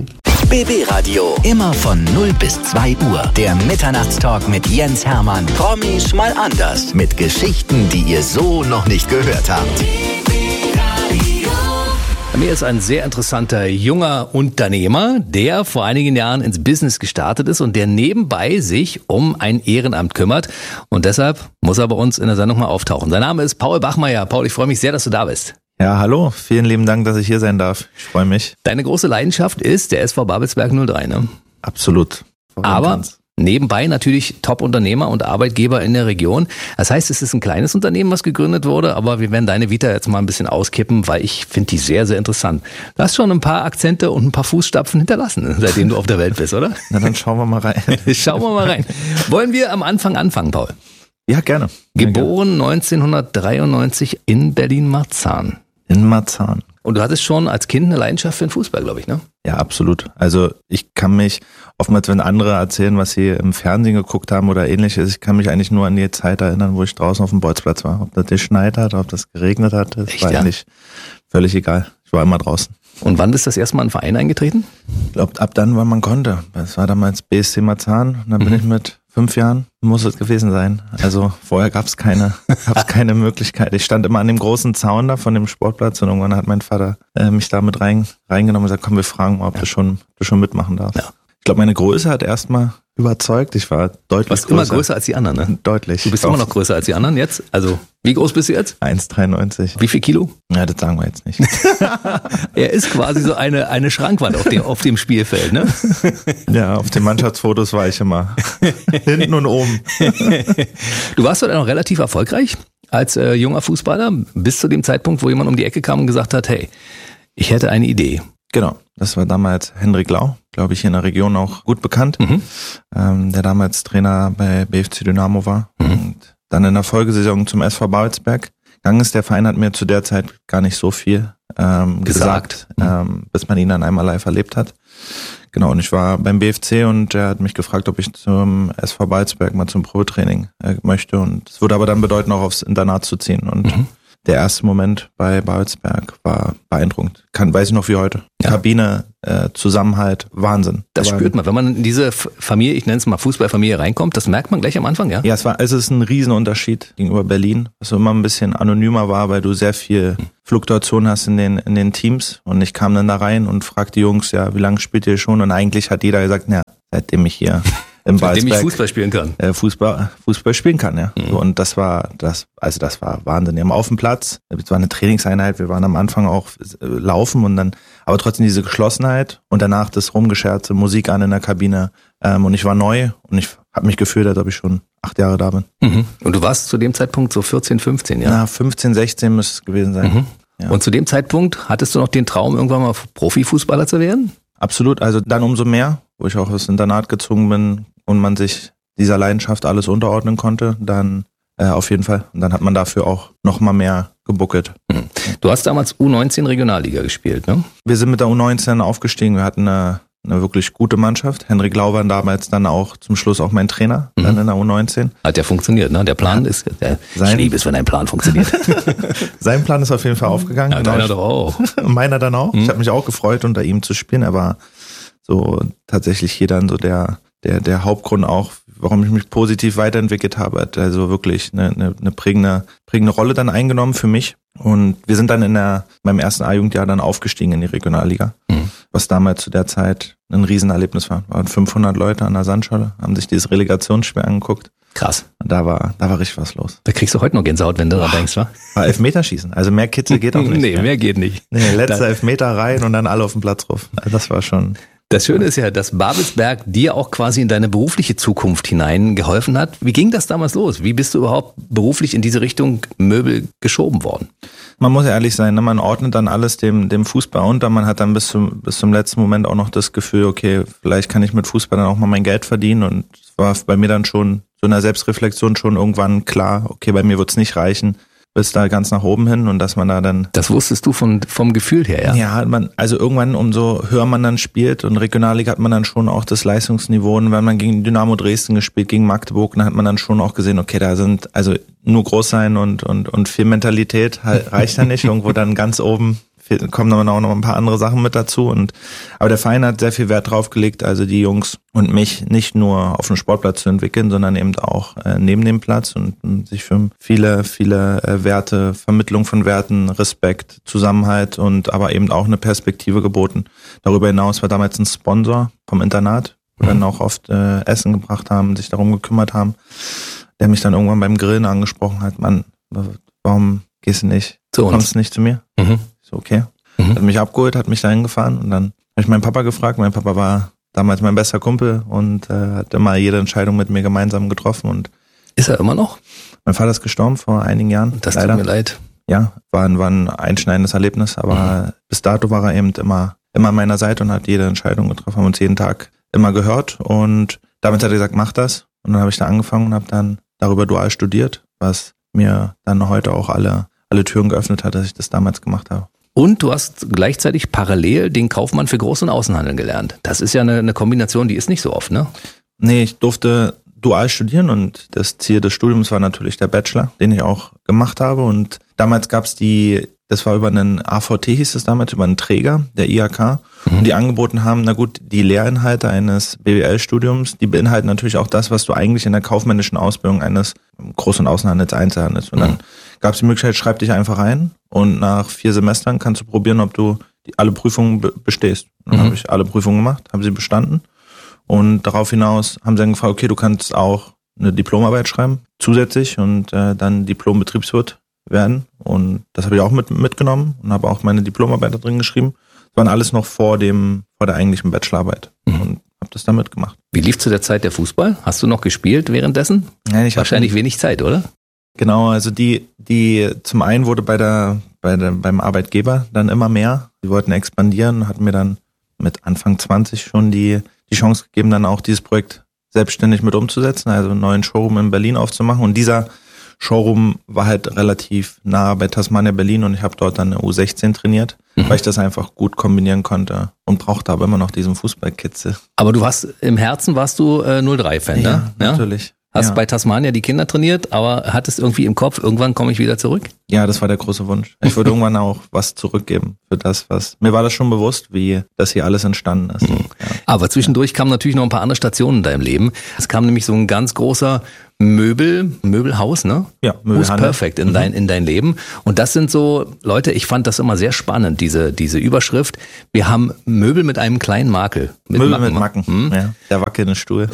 B B Radio. Immer von null bis zwei Uhr. Der Mitternachtstalk mit Jens Hermann. Promis mal anders. Mit Geschichten, die ihr so noch nicht gehört habt. Bei mir ist ein sehr interessanter junger Unternehmer, der vor einigen Jahren ins Business gestartet ist und der nebenbei sich um ein Ehrenamt kümmert. Und deshalb muss er bei uns in der Sendung mal auftauchen. Sein Name ist Paul Bachmeier. Paul, ich freue mich sehr, dass du da bist. Ja, hallo. Vielen lieben Dank, dass ich hier sein darf. Ich freue mich. Deine große Leidenschaft ist der S V Babelsberg null drei, ne? Absolut. Aber nebenbei natürlich Top-Unternehmer und Arbeitgeber in der Region. Das heißt, es ist ein kleines Unternehmen, was gegründet wurde, aber wir werden deine Vita jetzt mal ein bisschen auskippen, weil ich finde die sehr, sehr interessant. Du hast schon ein paar Akzente und ein paar Fußstapfen hinterlassen, seitdem du auf der Welt bist, oder? Na, dann schauen wir mal rein. Schauen wir mal rein. Wollen wir am Anfang anfangen, Paul? Ja, gerne. Geboren neunzehnhundertdreiundneunzig in Berlin-Marzahn. In Marzahn. Und du hattest schon als Kind eine Leidenschaft für den Fußball, glaube ich, ne? Ja, absolut. Also ich kann mich, oftmals wenn andere erzählen, was sie im Fernsehen geguckt haben oder ähnliches, ich kann mich eigentlich nur an die Zeit erinnern, wo ich draußen auf dem Bolzplatz war. Ob das geschneit hat, ob das geregnet hat, das Echt, war ja? eigentlich völlig egal. Ich war immer draußen. Und wann bist du das erste Mal in den Verein eingetreten? Ich glaube, ab dann, wann man konnte. Das war damals B S C Marzahn. Und dann bin mhm. ich mit fünf Jahren, muss es gewesen sein. Also vorher gab es keine, gab's keine Möglichkeit. Ich stand immer an dem großen Zaun da von dem Sportplatz und irgendwann hat mein Vater äh, mich da mit rein, reingenommen und gesagt, komm, wir fragen mal, ob ja. du schon, du schon mitmachen darfst. Ja. Ich glaube, meine Größe hat erstmal überzeugt. Ich war deutlich größer. Du warst immer größer als die anderen, ne? Deutlich. Du bist immer noch größer als die anderen jetzt? Also, wie groß bist du jetzt? eins Komma dreiundneunzig. Wie viel Kilo? Ja, das sagen wir jetzt nicht. Er ist quasi so eine, eine Schrankwand auf dem, auf dem Spielfeld, ne? Ja, auf den Mannschaftsfotos war ich immer hinten und oben. Du warst doch noch relativ erfolgreich als äh, junger Fußballer, bis zu dem Zeitpunkt, wo jemand um die Ecke kam und gesagt hat, hey, ich hätte eine Idee. Genau, das war damals Hendrik Lau, glaube ich, hier in der Region auch gut bekannt, mhm. ähm, der damals Trainer bei B F C Dynamo war mhm. und dann in der Folgesaison zum S V Babelsberg gegangen ist. Der Verein hat mir zu der Zeit gar nicht so viel ähm, gesagt, gesagt. Ähm, bis man ihn dann einmal live erlebt hat. Genau, und ich war beim B F C und er hat mich gefragt, ob ich zum S V Babelsberg mal zum Probetraining äh, möchte. Und es würde aber dann bedeuten, auch aufs Internat zu ziehen. Und mhm. der erste Moment bei Babelsberg war beeindruckend. Kann, weiß ich noch wie heute. Ja. Kabine, äh, Zusammenhalt, Wahnsinn. Das aber spürt man, wenn man in diese Familie, ich nenne es mal Fußballfamilie, reinkommt, das merkt man gleich am Anfang, ja? Ja, es war, also es ist ein Riesenunterschied gegenüber Berlin, was so immer ein bisschen anonymer war, weil du sehr viel Fluktuation hast in den, in den Teams. Und ich kam dann da rein und fragte die Jungs, ja, wie lange spielt ihr schon? Und eigentlich hat jeder gesagt, na, seitdem ich hier im Babelsberg, seitdem ich Fußball spielen kann. Äh, Fußball, Fußball spielen kann, ja. Mhm. So, und das war, das, also das war Wahnsinn. Wir haben auf dem Platz, es war eine Trainingseinheit, wir waren am Anfang auch äh, laufen und dann, aber trotzdem diese Geschlossenheit und danach das Rumgescherze, Musik an in der Kabine. Ähm, und ich war neu und ich habe mich gefühlt, als ob ich schon acht Jahre da bin. Mhm. Und du warst zu dem Zeitpunkt so vierzehn, fünfzehn, ja? Na, fünfzehn, sechzehn müsste es gewesen sein. Mhm. Ja. Und zu dem Zeitpunkt hattest du noch den Traum, irgendwann mal Profifußballer zu werden? Absolut, also dann umso mehr, wo ich auch aufs Internat gezogen bin und man sich dieser Leidenschaft alles unterordnen konnte, dann äh, auf jeden Fall. Und dann hat man dafür auch noch mal mehr gebuckelt. Mhm. Du hast damals U neunzehn Regionalliga gespielt, ne? Wir sind mit der U neunzehn aufgestiegen, wir hatten eine, eine wirklich gute Mannschaft. Henrik Lau war damals dann auch zum Schluss auch mein Trainer, mhm. dann in der U neunzehn. Hat ja funktioniert, ne? Der Plan ja. ist, der sein, ich liebe es, wenn ein Plan funktioniert. Sein Plan ist auf jeden Fall aufgegangen. Ja, deiner doch auch. Meiner dann auch. Mhm. Ich habe mich auch gefreut, unter ihm zu spielen. Er war so tatsächlich hier dann so der, der, der Hauptgrund auch, warum ich mich positiv weiterentwickelt habe. Hat also wirklich eine, eine, eine prägende, prägende Rolle dann eingenommen für mich. Und wir sind dann in der, beim ersten A-Jugendjahr dann aufgestiegen in die Regionalliga, mhm. was damals zu der Zeit ein Riesenerlebnis war. Waren fünfhundert Leute an der Sandscholle, haben sich dieses Relegationsspiel angeguckt. Krass. Und da war, da war richtig was los. Da kriegst du heute noch Gänsehaut, wenn du daran denkst, wa? War Elfmeterschießen. Also mehr Kitzel geht auch nicht. Nee, mehr, mehr geht nicht. Nee, letzter Elfmeter rein und dann alle auf den Platz ruf. Also das war schon... Das Schöne ist ja, dass Babelsberg dir auch quasi in deine berufliche Zukunft hinein geholfen hat. Wie ging das damals los? Wie bist du überhaupt beruflich in diese Richtung Möbel geschoben worden? Man muss ehrlich sein, ne? Man ordnet dann alles dem, dem Fußball unter. Man hat dann bis zum, bis zum letzten Moment auch noch das Gefühl, okay, vielleicht kann ich mit Fußball dann auch mal mein Geld verdienen. Und es war bei mir dann schon so in der Selbstreflexion schon irgendwann klar, okay, bei mir wird's nicht reichen. Bis da ganz nach oben hin und dass man da dann... Das wusstest du von, vom Gefühl her, ja? Ja, man, also irgendwann, umso höher man dann spielt und Regionalliga hat man dann schon auch das Leistungsniveau und wenn man gegen Dynamo Dresden gespielt, gegen Magdeburg, dann hat man dann schon auch gesehen, okay, da sind, also nur groß sein und, und, und viel Mentalität reicht da nicht, irgendwo dann ganz oben kommen dann auch noch ein paar andere Sachen mit dazu und aber der Verein hat sehr viel Wert drauf gelegt, also die Jungs und mich nicht nur auf dem Sportplatz zu entwickeln, sondern eben auch äh, neben dem Platz und, und sich für viele, viele äh, Werte, Vermittlung von Werten, Respekt, Zusammenhalt und aber eben auch eine Perspektive geboten. Darüber hinaus war damals ein Sponsor vom Internat, wo mhm. dann auch oft äh, Essen gebracht haben, sich darum gekümmert haben, der mich dann irgendwann beim Grillen angesprochen hat, Mann, warum gehst du nicht, zu kommst du nicht zu mir? Mhm. So, okay. Mhm. Hat mich abgeholt, hat mich dahin gefahren und dann habe ich meinen Papa gefragt. Mein Papa war damals mein bester Kumpel und äh, hat immer jede Entscheidung mit mir gemeinsam getroffen. Und ist er immer noch? Mein Vater ist gestorben vor einigen Jahren. Das leider. Tut mir leid. Ja, war, war ein einschneidendes Erlebnis, aber mhm. bis dato war er eben immer, immer an meiner Seite und hat jede Entscheidung getroffen, haben uns jeden Tag immer gehört und damit hat er gesagt, mach das. Und dann habe ich da angefangen und habe dann darüber dual studiert, was mir dann heute auch alle, alle Türen geöffnet hat, dass ich das damals gemacht habe. Und du hast gleichzeitig parallel den Kaufmann für Groß- und Außenhandel gelernt. Das ist ja eine, eine Kombination, die ist nicht so oft, ne? Nee, ich durfte dual studieren und das Ziel des Studiums war natürlich der Bachelor, den ich auch gemacht habe. Und damals gab's die, das war über einen A V T, hieß es damals, über einen Träger, der I H K, mhm. die angeboten haben, na gut, die Lehrinhalte eines B W L-Studiums, die beinhalten natürlich auch das, was du eigentlich in der kaufmännischen Ausbildung eines Groß- und Außenhandels, Einzelhandels. Und dann mhm. gab's die Möglichkeit, schreib dich einfach ein und nach vier Semestern kannst du probieren, ob du die, alle Prüfungen be- bestehst. Und dann mhm. habe ich alle Prüfungen gemacht, habe sie bestanden. Und darauf hinaus haben sie dann gefragt, okay, du kannst auch eine Diplomarbeit schreiben, zusätzlich und äh, dann Diplom-Betriebswirt werden. Und das habe ich auch mit, mitgenommen und habe auch meine Diplomarbeit da drin geschrieben. Das waren alles noch vor dem, vor der eigentlichen Bachelorarbeit. Mhm. Und habe das dann mitgemacht. Wie lief zu der Zeit der Fußball? Hast du noch gespielt währenddessen? Nein, ich Wahrscheinlich hatte, wenig Zeit, oder? Genau, also die, die zum einen wurde bei der, bei der, beim Arbeitgeber dann immer mehr. Die wollten expandieren, hatten mir dann mit Anfang zwanzig schon die, die Chance gegeben, dann auch dieses Projekt selbstständig mit umzusetzen, also einen neuen Showroom in Berlin aufzumachen. Und dieser Showroom war halt relativ nah bei Tasmania Berlin und ich habe dort dann eine U sechzehn trainiert, mhm. weil ich das einfach gut kombinieren konnte und brauchte aber immer noch diesen Fußballkitzel. Aber du warst, im Herzen warst du äh, null drei Fan, ja, ne? Ja, natürlich. Hast ja. bei Tasmania die Kinder trainiert, aber hattest irgendwie im Kopf, irgendwann komme ich wieder zurück? Ja, das war der große Wunsch. Ich würde irgendwann auch was zurückgeben für das, was... Mir war das schon bewusst, wie das hier alles entstanden ist. Mhm. Ja. Aber zwischendurch kamen natürlich noch ein paar andere Stationen in deinem Leben. Es kam nämlich so ein ganz großer Möbel, Möbelhaus, ne? Ja, Möbelhaus. Perfect in dein, in dein Leben. Und das sind so, Leute, ich fand das immer sehr spannend, diese, diese Überschrift. Wir haben Möbel mit einem kleinen Makel. Mit Möbel Macken. mit Macken, hm? ja. Der wackelnde Stuhl.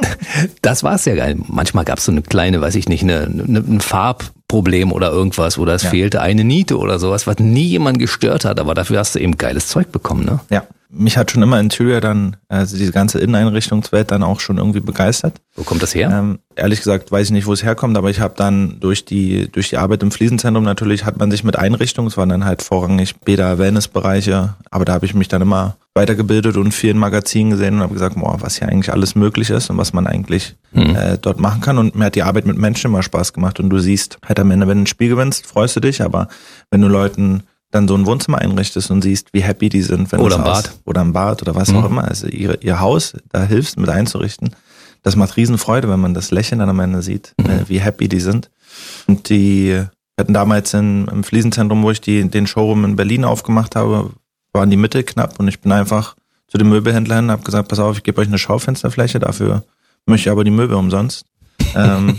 Das war's ja geil. Manchmal gab's so eine kleine, weiß ich nicht, eine, eine, ein Farbproblem oder irgendwas, oder es ja. fehlte eine Niete oder sowas, was nie jemand gestört hat, aber dafür hast du eben geiles Zeug bekommen, ne? Ja. Mich hat schon immer Interior dann, also diese ganze Inneneinrichtungswelt dann auch schon irgendwie begeistert. Wo kommt das her? Ähm, ehrlich gesagt weiß ich nicht, wo es herkommt, aber ich habe dann durch die durch die Arbeit im Fliesenzentrum natürlich hat man sich mit Einrichtungen, es waren dann halt vorrangig Bäder, Wellnessbereiche, aber da habe ich mich dann immer weitergebildet und viel in Magazinen gesehen und habe gesagt, boah, was hier eigentlich alles möglich ist und was man eigentlich mhm. äh, dort machen kann, und mir hat die Arbeit mit Menschen immer Spaß gemacht und du siehst halt am Ende, wenn du ein Spiel gewinnst, freust du dich, aber wenn du Leuten dann so ein Wohnzimmer einrichtest und siehst, wie happy die sind. Wenn oder ein Bad. Aus, oder ein Bad oder was mhm. auch immer. Also ihre, ihr Haus, da hilfst mit einzurichten. Das macht Riesenfreude, wenn man das Lächeln dann am Ende sieht, mhm. wie happy die sind. Und die hatten damals in, im Fliesenzentrum, wo ich die, den Showroom in Berlin aufgemacht habe, waren die Mittel knapp und ich bin einfach zu dem Möbelhändler hin und habe gesagt, pass auf, ich gebe euch eine Schaufensterfläche, dafür möchte ich aber die Möbel umsonst. ähm,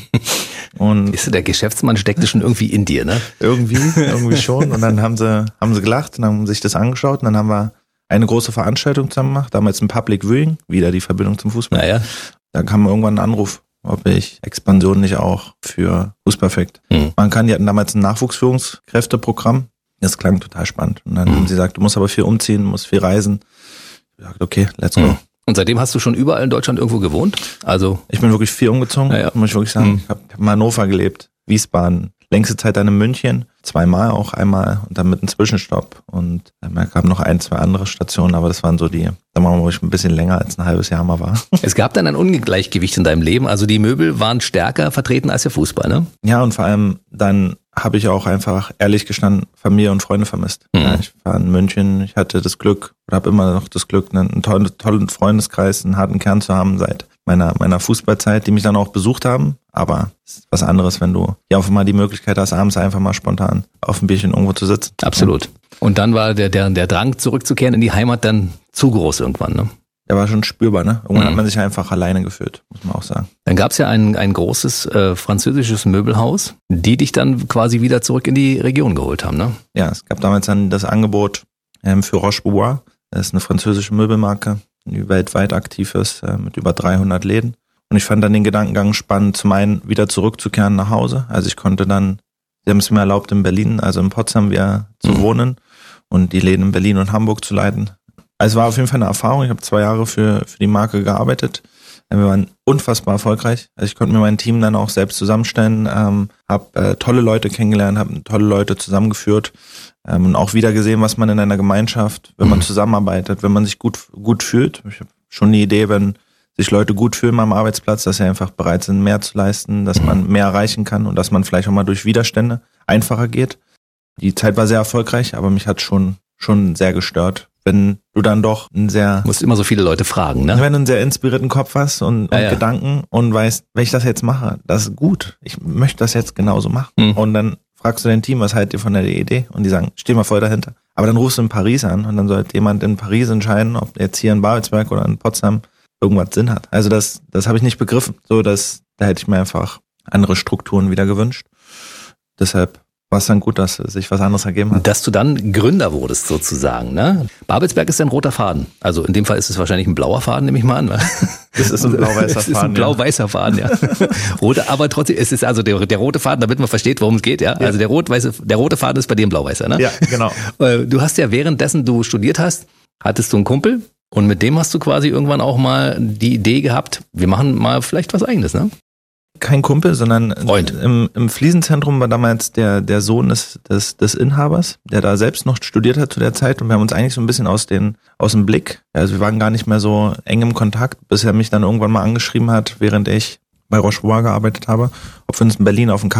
und ist der Geschäftsmann steckte schon irgendwie in dir, ne? Irgendwie, irgendwie schon. Und dann haben sie, haben sie gelacht und haben sich das angeschaut und dann haben wir eine große Veranstaltung zusammen gemacht, damals ein Public Viewing, wieder die Verbindung zum Fußball. Naja. Da kam irgendwann ein Anruf, ob ich Expansion nicht auch für Fußperfekt. Mhm. Man kann, die hatten damals ein Nachwuchsführungskräfteprogramm. Das klang total spannend. Und dann mhm. haben sie gesagt, du musst aber viel umziehen, musst viel reisen. Ich gesagt, okay, let's go. Mhm. Und seitdem hast du schon überall in Deutschland irgendwo gewohnt? Also ich bin wirklich viel umgezogen, ja, ja. muss ich wirklich sagen. Mhm. Ich habe hab in Hannover gelebt, Wiesbaden, längste Zeit dann in München, zweimal auch, einmal und dann mit einem Zwischenstopp. Und es gab noch ein, zwei andere Stationen, aber das waren so die, da waren wir, wo ich ein bisschen länger als ein halbes Jahr mal war. Es gab dann ein Ungleichgewicht in deinem Leben, also die Möbel waren stärker vertreten als der Fußball, ne? Ja, und vor allem dann habe ich auch einfach, ehrlich gestanden, Familie und Freunde vermisst. Mhm. Ja, ich war in München, ich hatte das Glück oder habe immer noch das Glück, einen tollen, tollen Freundeskreis, einen harten Kern zu haben seit meiner meiner Fußballzeit, die mich dann auch besucht haben. Aber es ist was anderes, wenn du ja auch mal die Möglichkeit hast, abends einfach mal spontan auf ein Bierchen irgendwo zu sitzen. Absolut. Und dann war der der der Drang zurückzukehren in die Heimat dann zu groß irgendwann, ne? Der war schon spürbar, ne? Irgendwann mhm. hat man sich einfach alleine gefühlt, muss man auch sagen. Dann gab's ja ein ein großes äh, französisches Möbelhaus, die dich dann quasi wieder zurück in die Region geholt haben, ne? Ja, es gab damals dann das Angebot ähm, für Roche-Bobois. Das ist eine französische Möbelmarke, die weltweit aktiv ist, äh, mit über dreihundert Läden. Und ich fand dann den Gedankengang spannend, zum einen wieder zurückzukehren nach Hause. Also ich konnte dann, sie haben es mir erlaubt, in Berlin, also in Potsdam wieder zu mhm. wohnen und die Läden in Berlin und Hamburg zu leiten. Also es war auf jeden Fall eine Erfahrung. Ich habe zwei Jahre für für die Marke gearbeitet. Wir waren unfassbar erfolgreich. Also ich konnte mir mein Team dann auch selbst zusammenstellen, ähm, habe äh, tolle Leute kennengelernt, habe tolle Leute zusammengeführt ähm, und auch wieder gesehen, was man in einer Gemeinschaft, wenn man zusammenarbeitet, wenn man sich gut gut fühlt. Ich habe schon die Idee, wenn sich Leute gut fühlen am Arbeitsplatz, dass sie einfach bereit sind, mehr zu leisten, dass man mehr erreichen kann und dass man vielleicht auch mal durch Widerstände einfacher geht. Die Zeit war sehr erfolgreich, aber mich hat schon schon sehr gestört, wenn du dann doch ein sehr... Du musst immer so viele Leute fragen, ne? Wenn du einen sehr inspirierten Kopf hast und, und ja, ja. Gedanken und weißt, wenn ich das jetzt mache, das ist gut. Ich möchte das jetzt genauso machen. Mhm. Und dann fragst du dein Team, was haltet ihr von der Idee? Und die sagen, steh mal voll dahinter. Aber dann rufst du in Paris an und dann sollte jemand in Paris entscheiden, ob jetzt hier in Babelsberg oder in Potsdam irgendwas Sinn hat. Also das, das habe ich nicht begriffen. So, dass, da hätte ich mir einfach andere Strukturen wieder gewünscht. Deshalb war es dann gut, dass sich was anderes ergeben hat. Dass du dann Gründer wurdest sozusagen, ne? Babelsberg ist ein roter Faden. Also in dem Fall ist es wahrscheinlich ein blauer Faden, nehme ich mal an. Das ist ein blau-weißer Faden. Das ist ein blau-weißer Faden, ja. Rote, aber trotzdem, es ist also der, der rote Faden, damit man versteht, worum es geht, ja. Also der rot-weiße, der rote Faden ist bei dir ein blau-weißer, ne? Ja, genau. Du hast ja währenddessen du studiert hast, hattest du einen Kumpel und mit dem hast du quasi irgendwann auch mal die Idee gehabt, wir machen mal vielleicht was Eigenes, ne? Kein Kumpel, sondern Freund. Im, im Fliesenzentrum war damals der, der Sohn des, des, des Inhabers, der da selbst noch studiert hat zu der Zeit, und wir haben uns eigentlich so ein bisschen aus, den, aus dem Blick, also wir waren gar nicht mehr so eng im Kontakt, bis er mich dann irgendwann mal angeschrieben hat, während ich bei Roche-Bobois gearbeitet habe, ob wir uns in Berlin auf einen Kaffee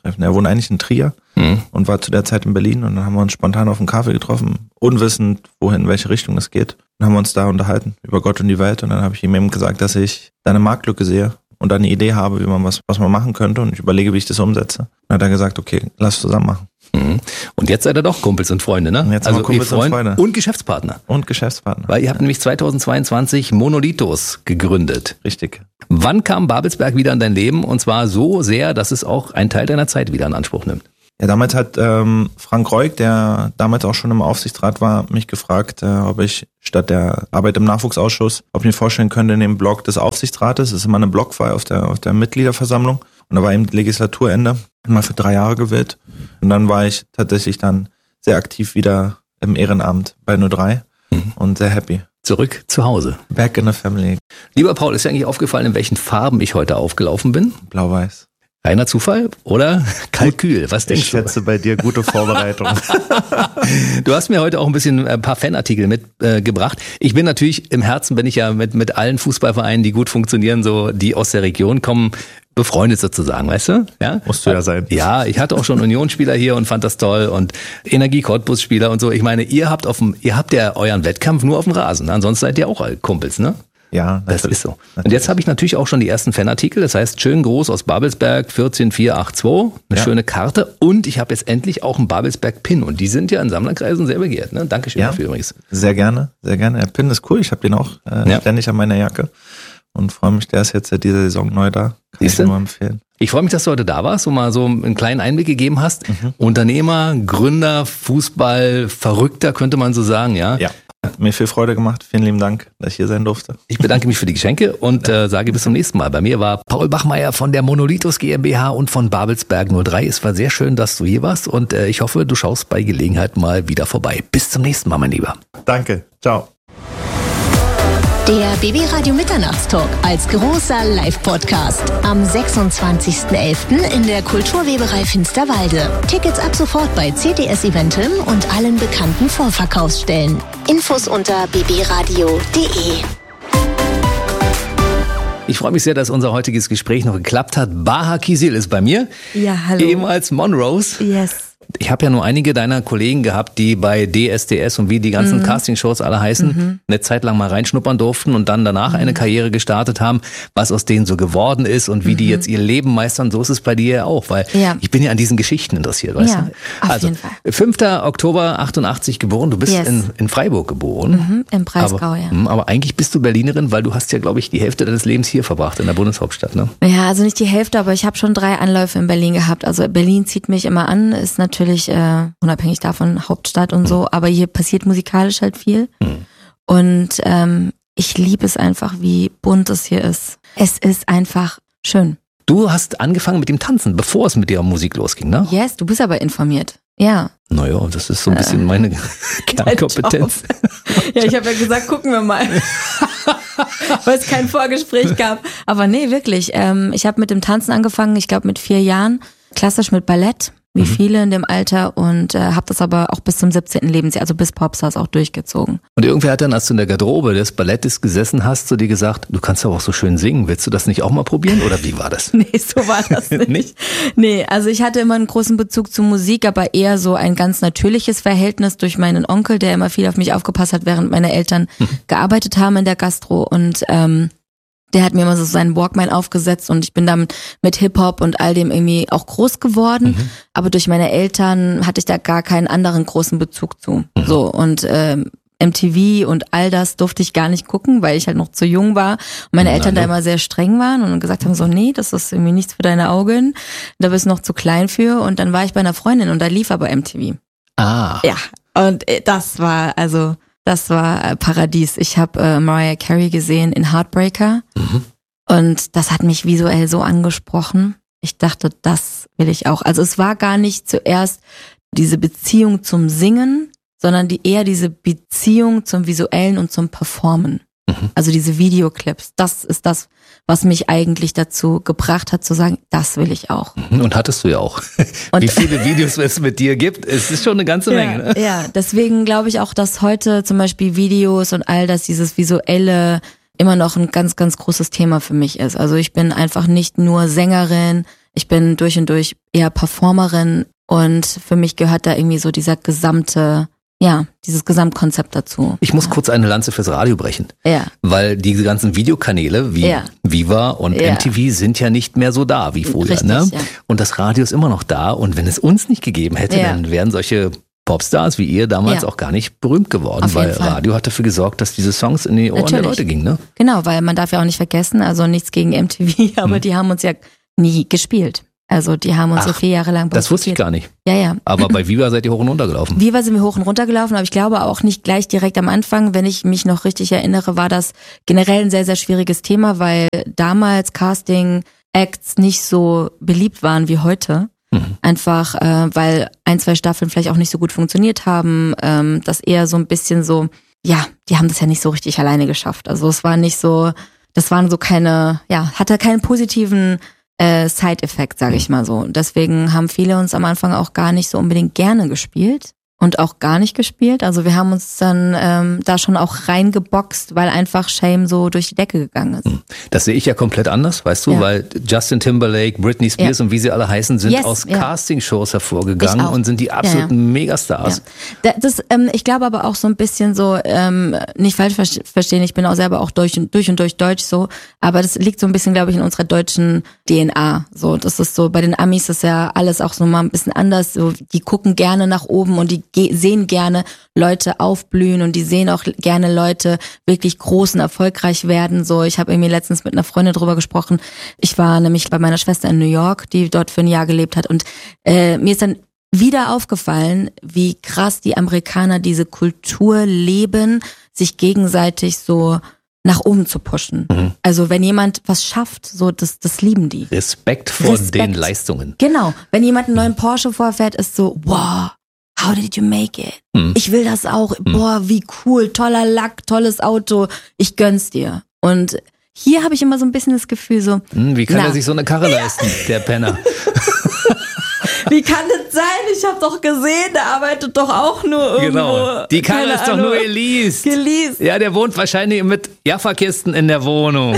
treffen. Er wohnt eigentlich in Trier mhm. und war zu der Zeit in Berlin und dann haben wir uns spontan auf einen Kaffee getroffen, unwissend, wohin, in welche Richtung es geht. Dann haben wir uns da unterhalten über Gott und die Welt und dann habe ich ihm eben gesagt, dass ich da eine Marktlücke sehe und eine Idee habe, wie man was, was man machen könnte und ich überlege, wie ich das umsetze. Dann hat er gesagt, okay, lass es zusammen machen. Mhm. Und jetzt seid ihr doch Kumpels und Freunde, ne? Und jetzt also sind wir Kumpels Freund und Freunde. Und Geschäftspartner. Und Geschäftspartner. Weil ihr habt ja. nämlich zweitausendzweiundzwanzig Monolithos gegründet. Richtig. Wann kam Babelsberg wieder in dein Leben? Und zwar so sehr, dass es auch einen Teil deiner Zeit wieder in Anspruch nimmt. Ja, damals hat ähm, Frank Reuk, der damals auch schon im Aufsichtsrat war, mich gefragt, äh, ob ich statt der Arbeit im Nachwuchsausschuss, ob ich mir vorstellen könnte, in dem Blog des Aufsichtsrates, das ist immer eine Blockwahl auf der, auf der Mitgliederversammlung, und da war eben Legislaturende, mal für drei Jahre gewählt. Und dann war ich tatsächlich dann sehr aktiv wieder im Ehrenamt bei null drei mhm. und sehr happy. Zurück zu Hause. Back in the family. Lieber Paul, ist dir eigentlich aufgefallen, in welchen Farben ich heute aufgelaufen bin? Blau-Weiß. Reiner Zufall oder Kalkül? Was denkst ich du? Ich schätze bei dir gute Vorbereitung. Du hast mir heute auch ein bisschen ein paar Fanartikel mitgebracht. Äh, ich bin natürlich, im Herzen bin ich ja mit, mit allen Fußballvereinen, die gut funktionieren, so die aus der Region kommen, befreundet sozusagen, weißt du? Ja? Musst du ja sein. Ja, ich hatte auch schon Unionsspieler hier und fand das toll und Energie-Cottbus-Spieler und so. Ich meine, ihr habt auf dem, ihr habt ja euren Wettkampf nur auf dem Rasen. Ansonsten seid ihr auch Kumpels, ne? Ja, das ist so. Natürlich. Und jetzt habe ich natürlich auch schon die ersten Fanartikel. Das heißt, schön groß aus Babelsberg, vierzehn vier acht zwei, eine ja. schöne Karte. Und ich habe jetzt endlich auch einen Babelsberg-Pin. Und die sind ja in Sammlerkreisen sehr begehrt. Ne? Dankeschön ja, dafür übrigens. Sehr gerne, sehr gerne. Der Pin ist cool. Ich habe den auch äh, ja. ständig an meiner Jacke. Und freue mich, der ist jetzt seit dieser Saison neu da. Kann ich dir nur empfehlen. Ich freue mich, dass du heute da warst und mal so einen kleinen Einblick gegeben hast. Mhm. Unternehmer, Gründer, Fußball, Verrückter, könnte man so sagen, ja? Ja. Hat mir viel Freude gemacht. Vielen lieben Dank, dass ich hier sein durfte. Ich bedanke mich für die Geschenke und äh, sage bis zum nächsten Mal. Bei mir war Paul Bachmeier von der Monolithos GmbH und von Babelsberg null drei. Es war sehr schön, dass du hier warst und äh, ich hoffe, du schaust bei Gelegenheit mal wieder vorbei. Bis zum nächsten Mal, mein Lieber. Danke. Ciao. Der B B Radio Mitternachtstalk als großer Live-Podcast am sechsundzwanzigsten elften in der Kulturweberei Finsterwalde. Tickets ab sofort bei C T S Eventim und allen bekannten Vorverkaufsstellen. Infos unter b b radio punkt d e. Ich freue mich sehr, dass unser heutiges Gespräch noch geklappt hat. Baha Kisil ist bei mir. Ja, hallo. Ehemals Monrose. Yes. Ich habe ja nur einige deiner Kollegen gehabt, die bei D S D S und wie die ganzen mhm. Castingshows alle heißen, mhm. eine Zeit lang mal reinschnuppern durften und dann danach mhm. eine Karriere gestartet haben, was aus denen so geworden ist und wie mhm. die jetzt ihr Leben meistern. So ist es bei dir ja auch, weil ja. ich bin ja an diesen Geschichten interessiert, weißt ja, du? Auf also, jeden Fall. fünfter Oktober achtundachtzig geboren, du bist yes. in, in Freiburg geboren. Mhm. Im Breisgau, aber, ja. Aber eigentlich bist du Berlinerin, weil du hast ja, glaube ich, die Hälfte deines Lebens hier verbracht, in der Bundeshauptstadt, ne? Ja, also nicht die Hälfte, aber ich habe schon drei Anläufe in Berlin gehabt. Also Berlin zieht mich immer an, ist natürlich äh, unabhängig davon Hauptstadt und so, aber hier passiert musikalisch halt viel. Mhm. Und ähm, ich liebe es einfach, wie bunt es hier ist. Es ist einfach schön. Du hast angefangen mit dem Tanzen, bevor es mit der Musik losging, ne? Yes, du bist aber informiert. Ja. Naja, das ist so ein bisschen äh, meine Kernkompetenz. Ja, ich habe ja gesagt, gucken wir mal. Weil es kein Vorgespräch gab. Aber nee, wirklich. Ähm, ich habe mit dem Tanzen angefangen, ich glaube mit vier Jahren. Klassisch mit Ballett. Wie mhm. viele in dem Alter und äh, habe das aber auch bis zum siebzehnten Lebensjahr, also bis Popstars auch durchgezogen. Und irgendwer hat dann, als du in der Garderobe des Ballettes gesessen hast, zu dir gesagt, du kannst aber auch so schön singen, willst du das nicht auch mal probieren oder wie war das? Nee, so war das nicht. nicht? Nee, also ich hatte immer einen großen Bezug zu Musik, aber eher so ein ganz natürliches Verhältnis durch meinen Onkel, der immer viel auf mich aufgepasst hat, während meine Eltern mhm. gearbeitet haben in der Gastro und ähm, der hat mir immer so seinen Walkman aufgesetzt und ich bin dann mit Hip-Hop und all dem irgendwie auch groß geworden. Mhm. Aber durch meine Eltern hatte ich da gar keinen anderen großen Bezug zu. Mhm. So und ähm, M T V und all das durfte ich gar nicht gucken, weil ich halt noch zu jung war und meine ja, Eltern da immer sehr streng waren und gesagt haben so, nee, das ist irgendwie nichts für deine Augen, da bist du noch zu klein für. Und dann war ich bei einer Freundin und da lief aber M T V. Ah. Ja, und das war also... Das war Paradies. Ich habe äh, Mariah Carey gesehen in Heartbreaker mhm. und das hat mich visuell so angesprochen. Ich dachte, das will ich auch. Also es war gar nicht zuerst diese Beziehung zum Singen, sondern die eher diese Beziehung zum Visuellen und zum Performen. Mhm. Also diese Videoclips. Das ist das, was mich eigentlich dazu gebracht hat zu sagen, das will ich auch. Und hattest du ja auch. Und wie viele Videos es mit dir gibt, es ist schon eine ganze Menge. Ja, ne? Ja, deswegen glaube ich auch, dass heute zum Beispiel Videos und all das, dieses visuelle immer noch ein ganz, ganz großes Thema für mich ist. Also ich bin einfach nicht nur Sängerin, ich bin durch und durch eher Performerin und für mich gehört da irgendwie so dieser gesamte, ja, dieses Gesamtkonzept dazu. Ich muss ja. kurz eine Lanze fürs Radio brechen. Ja. Weil diese ganzen Videokanäle wie ja. Viva und ja. M T V sind ja nicht mehr so da wie früher. Richtig, ne? ja. Und das Radio ist immer noch da. Und wenn es uns nicht gegeben hätte, ja. dann wären solche Popstars wie ihr damals ja. auch gar nicht berühmt geworden, Auf weil jeden Fall. Radio hat dafür gesorgt, dass diese Songs in die Ohren Natürlich. der Leute gingen. Ne? Genau, weil man darf ja auch nicht vergessen, also nichts gegen M T V, aber hm. die haben uns ja nie gespielt. Also die haben uns Ach, so vier Jahre lang das wusste ich gar nicht. Ja, ja. Aber bei Viva seid ihr hoch und runter gelaufen. Viva sind wir hoch und runter gelaufen, aber ich glaube auch nicht gleich direkt am Anfang. Wenn ich mich noch richtig erinnere, war das generell ein sehr, sehr schwieriges Thema, weil damals Casting-Acts nicht so beliebt waren wie heute. Mhm. Einfach, äh, weil ein, zwei Staffeln vielleicht auch nicht so gut funktioniert haben. Ähm, das eher so ein bisschen so, ja, die haben das ja nicht so richtig alleine geschafft. Also es war nicht so, das waren so keine, ja, hatte keinen positiven äh, Side-Effekt, sage ich mal so. Deswegen haben viele uns am Anfang auch gar nicht so unbedingt gerne gespielt. Und auch gar nicht gespielt. Also wir haben uns dann ähm, da schon auch reingeboxt, weil einfach Shame so durch die Decke gegangen ist. Das sehe ich ja komplett anders, weißt du, ja. weil Justin Timberlake, Britney Spears ja. und wie sie alle heißen, sind yes, aus ja. Castingshows hervorgegangen und sind die absoluten ja, ja. Megastars. Ja. Das, ähm, ich glaube aber auch so ein bisschen so, ähm, nicht falsch verstehen, ich bin auch selber auch durch und durch und durch deutsch so, aber das liegt so ein bisschen, glaube ich, in unserer deutschen D N A. So, das ist so, bei den Amis ist ja alles auch so mal ein bisschen anders. So, die gucken gerne nach oben und die sehen gerne Leute aufblühen und die sehen auch gerne Leute wirklich groß und erfolgreich werden. So, ich habe irgendwie letztens mit einer Freundin drüber gesprochen. Ich war nämlich bei meiner Schwester in New York, die dort für ein Jahr gelebt hat und äh, mir ist dann wieder aufgefallen, wie krass die Amerikaner diese Kultur leben, sich gegenseitig so nach oben zu pushen. Mhm. Also wenn jemand was schafft, so das, das lieben die. Respekt vor Respekt. den Leistungen. Genau. Wenn jemand einen neuen Porsche vorfährt, ist so, wow, how did you make it? Hm. Ich will das auch. Hm. Boah, wie cool, toller Lack, tolles Auto. Ich gönn's dir. Und hier habe ich immer so ein bisschen das Gefühl so, hm, wie kann na. er sich so eine Karre leisten, der Penner? Wie kann das sein? Ich habe doch gesehen, der arbeitet doch auch nur irgendwo. Genau. Die Karre ist doch nur geleast. Geleast. Ja, der wohnt wahrscheinlich mit Jaffa-Kisten in der Wohnung.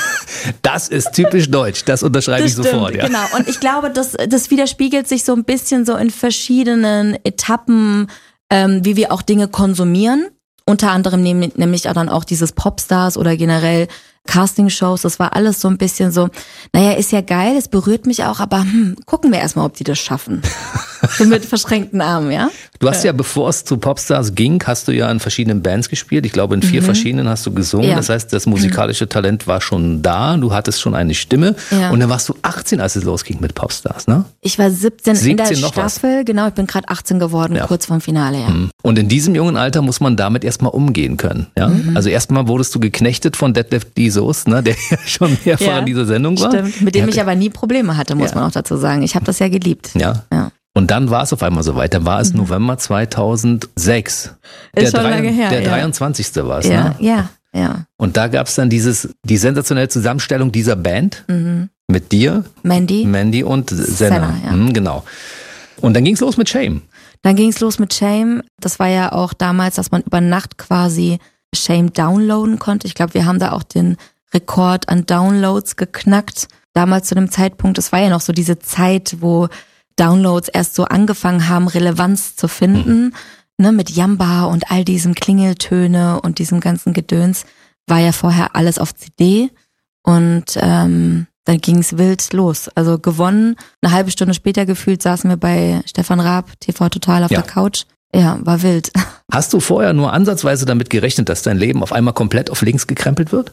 Das ist typisch deutsch, das unterschreibe das ich sofort. Stimmt, ja. Genau, und ich glaube, das, das widerspiegelt sich so ein bisschen so in verschiedenen Etappen, ähm, wie wir auch Dinge konsumieren. Unter anderem nehm, nämlich auch dann auch dieses Popstars oder generell Castingshows, das war alles so ein bisschen so, naja, ist ja geil, es berührt mich auch, aber hm, gucken wir erstmal, ob die das schaffen. Mit verschränkten Armen, ja? Du hast ja, bevor es zu Popstars ging, hast du ja in verschiedenen Bands gespielt. Ich glaube, in vier mhm. verschiedenen hast du gesungen. Ja. Das heißt, das musikalische Talent war schon da. Du hattest schon eine Stimme. Ja. Und dann warst du achtzehn, als es losging mit Popstars, ne? Ich war siebzehn, siebzehn in der noch Staffel, was. Genau, ich bin gerade achtzehn geworden, ja. kurz vorm Finale, ja. Und in diesem jungen Alter muss man damit erstmal umgehen können, ja? Mhm. Also erstmal wurdest du geknechtet von Detlef D. Soest, ne? Der ja schon mehrfach ja, in dieser Sendung war. Stimmt, mit dem ich aber nie Probleme hatte, muss ja. man auch dazu sagen. Ich habe das ja geliebt. Ja. ja. Und dann war es auf einmal soweit. Dann war es mhm. November zweitausendsechs. Ist der schon lange her. Der ja. dreiundzwanzigste war es, ja, ne? Ja, ja. Und da gab es dann dieses, die sensationelle Zusammenstellung dieser Band mhm. mit dir, Mandy, Mandy und Senna. Senna ja. mhm, genau. Und dann ging es los mit Shame. Dann ging es los mit Shame. Das war ja auch damals, dass man über Nacht quasi Shame downloaden konnte. Ich glaube, wir haben da auch den Rekord an Downloads geknackt. Damals zu dem Zeitpunkt, es war ja noch so diese Zeit, wo Downloads erst so angefangen haben, Relevanz zu finden, mhm. ne, mit Yamba und all diesem Klingeltöne und diesem ganzen Gedöns, war ja vorher alles auf C D und ähm, dann ging's wild los. Also gewonnen, eine halbe Stunde später gefühlt saßen wir bei Stefan Raab, T V Total auf ja. der Couch. Ja, war wild. Hast du vorher nur ansatzweise damit gerechnet, dass dein Leben auf einmal komplett auf links gekrempelt wird?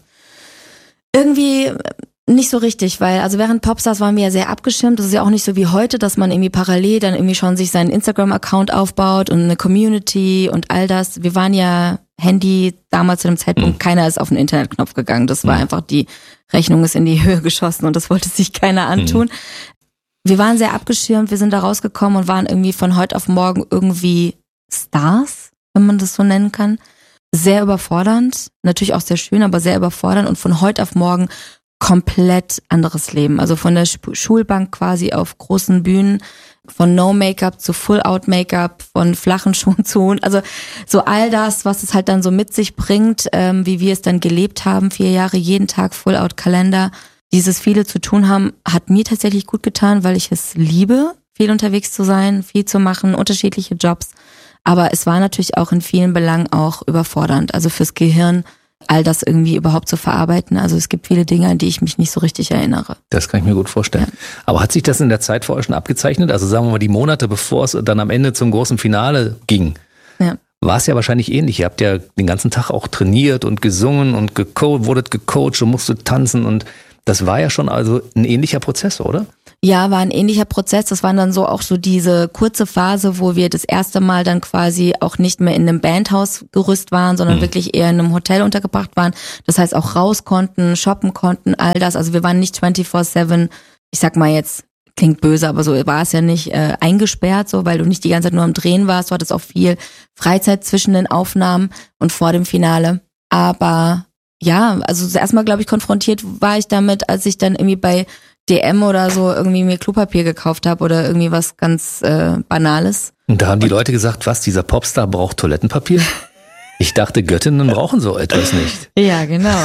Irgendwie nicht so richtig, weil also während Popstars waren wir ja sehr abgeschirmt. Das ist ja auch nicht so wie heute, dass man irgendwie parallel dann irgendwie schon sich seinen Instagram-Account aufbaut und eine Community und all das. Wir waren ja Handy damals zu dem Zeitpunkt, mhm. keiner ist auf den Internetknopf gegangen. Das war mhm. einfach, die Rechnung ist in die Höhe geschossen und das wollte sich keiner antun. Mhm. Wir waren sehr abgeschirmt, wir sind da rausgekommen und waren irgendwie von heute auf morgen irgendwie Stars, wenn man das so nennen kann. Sehr überfordernd, natürlich auch sehr schön, aber sehr überfordernd und von heute auf morgen komplett anderes Leben. Also von der Schulbank quasi auf großen Bühnen, von No-Make-up zu Full-Out-Make-up, von flachen Schuhen zu, also so all das, was es halt dann so mit sich bringt, ähm, wie wir es dann gelebt haben, vier Jahre, jeden Tag Full-Out-Kalender. Dieses viele zu tun haben, hat mir tatsächlich gut getan, weil ich es liebe, viel unterwegs zu sein, viel zu machen, unterschiedliche Jobs. Aber es war natürlich auch in vielen Belangen auch überfordernd, also fürs Gehirn, all das irgendwie überhaupt zu verarbeiten. Also es gibt viele Dinge, an die ich mich nicht so richtig erinnere. Das kann ich mir gut vorstellen. Ja. Aber hat sich das in der Zeit vor euch schon abgezeichnet? Also sagen wir mal die Monate, bevor es dann am Ende zum großen Finale ging, ja. war es ja wahrscheinlich ähnlich. Ihr habt ja den ganzen Tag auch trainiert und gesungen und geco- wurdet gecoacht und musstet tanzen und das war ja schon also ein ähnlicher Prozess, oder? Ja, war ein ähnlicher Prozess. Das waren dann so auch so diese kurze Phase, wo wir das erste Mal dann quasi auch nicht mehr in einem Bandhausgerüst waren, sondern mhm. wirklich eher in einem Hotel untergebracht waren. Das heißt auch raus konnten, shoppen konnten, all das. Also wir waren nicht vierundzwanzig sieben, ich sag mal jetzt, klingt böse, aber so war es ja nicht, äh, eingesperrt, so, weil du nicht die ganze Zeit nur am Drehen warst. Du hattest auch viel Freizeit zwischen den Aufnahmen und vor dem Finale. Aber ja, also erstmal, glaube ich, konfrontiert war ich damit, als ich dann irgendwie bei D M oder so irgendwie mir Klopapier gekauft habe oder irgendwie was ganz äh, Banales. Und da haben die Leute gesagt, was, dieser Popstar braucht Toilettenpapier? Ich dachte, Göttinnen brauchen so etwas nicht. Ja, genau.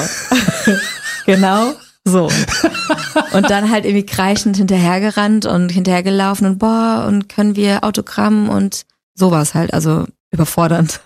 Genau so. Und dann halt irgendwie kreischend hinterhergerannt und hinterhergelaufen und boah, und können wir Autogramm und sowas halt, also überfordernd.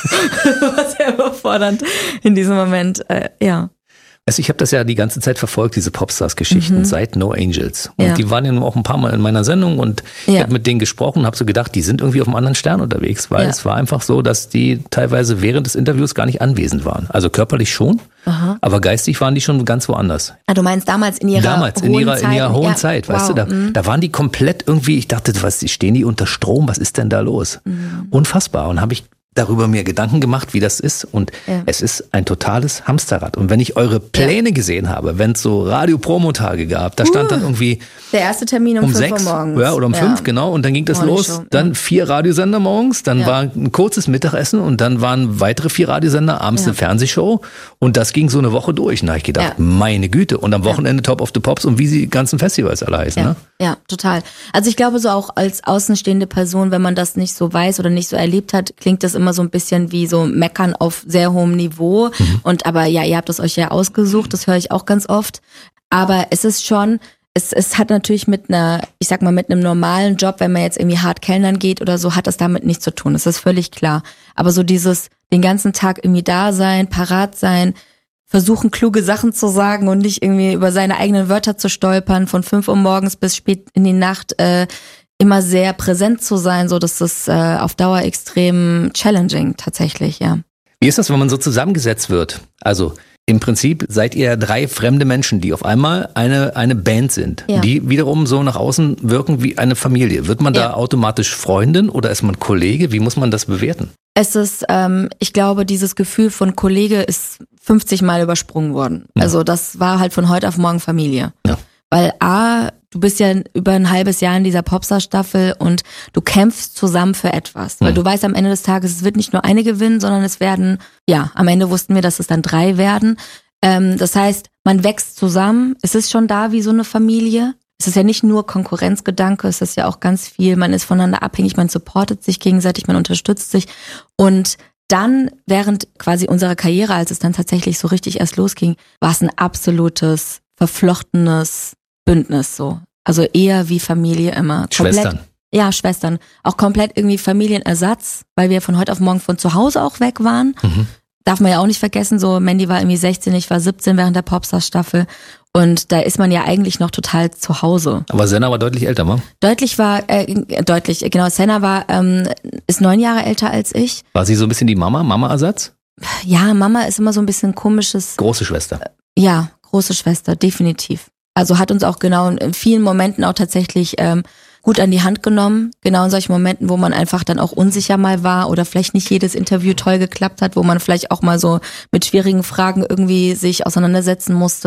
War sehr überfordernd in diesem Moment, äh, ja. Also ich habe das ja die ganze Zeit verfolgt, diese Popstars-Geschichten, mhm. seit No Angels. Und ja. die waren ja auch ein paar Mal in meiner Sendung und ja. ich habe mit denen gesprochen und habe so gedacht, die sind irgendwie auf einem anderen Stern unterwegs, weil ja. es war einfach so, dass die teilweise während des Interviews gar nicht anwesend waren. Also körperlich schon, aha. aber geistig waren die schon ganz woanders. Ah, du meinst damals in ihrer damals, hohen in ihrer, Zeit? in ihrer hohen ja. Zeit, wow. weißt du, da, mhm. da waren die komplett irgendwie, ich dachte, was, stehen die unter Strom, was ist denn da los? Mhm. Unfassbar. Und habe ich darüber mir Gedanken gemacht, wie das ist und ja. es ist ein totales Hamsterrad. Und wenn ich eure Pläne ja. gesehen habe, wenn es so Radio-Promo-Tage gab, da stand uh, dann irgendwie der erste Termin um, um fünf sechs, Uhr morgens. Ja, oder um ja. fünf, genau, und dann ging das Morning los. Show. Dann ja. vier Radiosender morgens, dann ja. war ein kurzes Mittagessen und dann waren weitere vier Radiosender, abends ja. eine Fernsehshow und das ging so eine Woche durch. Und da habe ich gedacht, ja. meine Güte. Und am Wochenende ja. Top of the Pops und wie die ganzen Festivals alle heißen. Ja. Ne? ja, total. Also ich glaube so auch als außenstehende Person, wenn man das nicht so weiß oder nicht so erlebt hat, klingt das immer so ein bisschen wie so Meckern auf sehr hohem Niveau. Mhm. Und aber ja, ihr habt es euch ja ausgesucht, das höre ich auch ganz oft. Aber es ist schon, es, es hat natürlich mit einer, ich sag mal, mit einem normalen Job, wenn man jetzt irgendwie hart kellnern geht oder so, hat das damit nichts zu tun. Das ist völlig klar. Aber so dieses, den ganzen Tag irgendwie da sein, parat sein, versuchen, kluge Sachen zu sagen und nicht irgendwie über seine eigenen Wörter zu stolpern, von fünf Uhr morgens bis spät in die Nacht, äh, immer sehr präsent zu sein, so dass das äh, auf Dauer extrem challenging tatsächlich, ja. Wie ist das, wenn man so zusammengesetzt wird? Also im Prinzip seid ihr drei fremde Menschen, die auf einmal eine eine Band sind, ja. die wiederum so nach außen wirken wie eine Familie. Wird man ja. da automatisch Freundin oder ist man Kollege? Wie muss man das bewerten? Es ist, ähm, ich glaube, dieses Gefühl von Kollege ist fünfzig Mal übersprungen worden. Ja. Also das war halt von heute auf morgen Familie. Ja. Weil A, du bist ja über ein halbes Jahr in dieser Popstar-Staffel und du kämpfst zusammen für etwas. Weil mhm. du weißt am Ende des Tages, es wird nicht nur eine gewinnen, sondern es werden, ja, am Ende wussten wir, dass es dann drei werden. Ähm, das heißt, man wächst zusammen. Es ist schon da wie so eine Familie. Es ist ja nicht nur Konkurrenzgedanke, es ist ja auch ganz viel, man ist voneinander abhängig, man supportet sich gegenseitig, man unterstützt sich. Und dann, während quasi unserer Karriere, als es dann tatsächlich so richtig erst losging, war es ein absolutes, verflochtenes Bündnis so. Also eher wie Familie immer. Schwestern. Komplett, ja, Schwestern. Auch komplett irgendwie Familienersatz, weil wir von heute auf morgen von zu Hause auch weg waren. Mhm. Darf man ja auch nicht vergessen, so Mandy war irgendwie sechzehn, ich war siebzehn während der Popstars-Staffel. Und da ist man ja eigentlich noch total zu Hause. Aber Senna war deutlich älter, ne? Deutlich war, äh, deutlich, genau, Senna war, ähm, ist neun Jahre älter als ich. War sie so ein bisschen die Mama, Mama-Ersatz? Ja, Mama ist immer so ein bisschen komisches. Große Schwester. Äh, ja, große Schwester, definitiv. Also hat uns auch genau in vielen Momenten auch tatsächlich ähm, gut an die Hand genommen. Genau in solchen Momenten, wo man einfach dann auch unsicher mal war oder vielleicht nicht jedes Interview toll geklappt hat, wo man vielleicht auch mal so mit schwierigen Fragen irgendwie sich auseinandersetzen musste.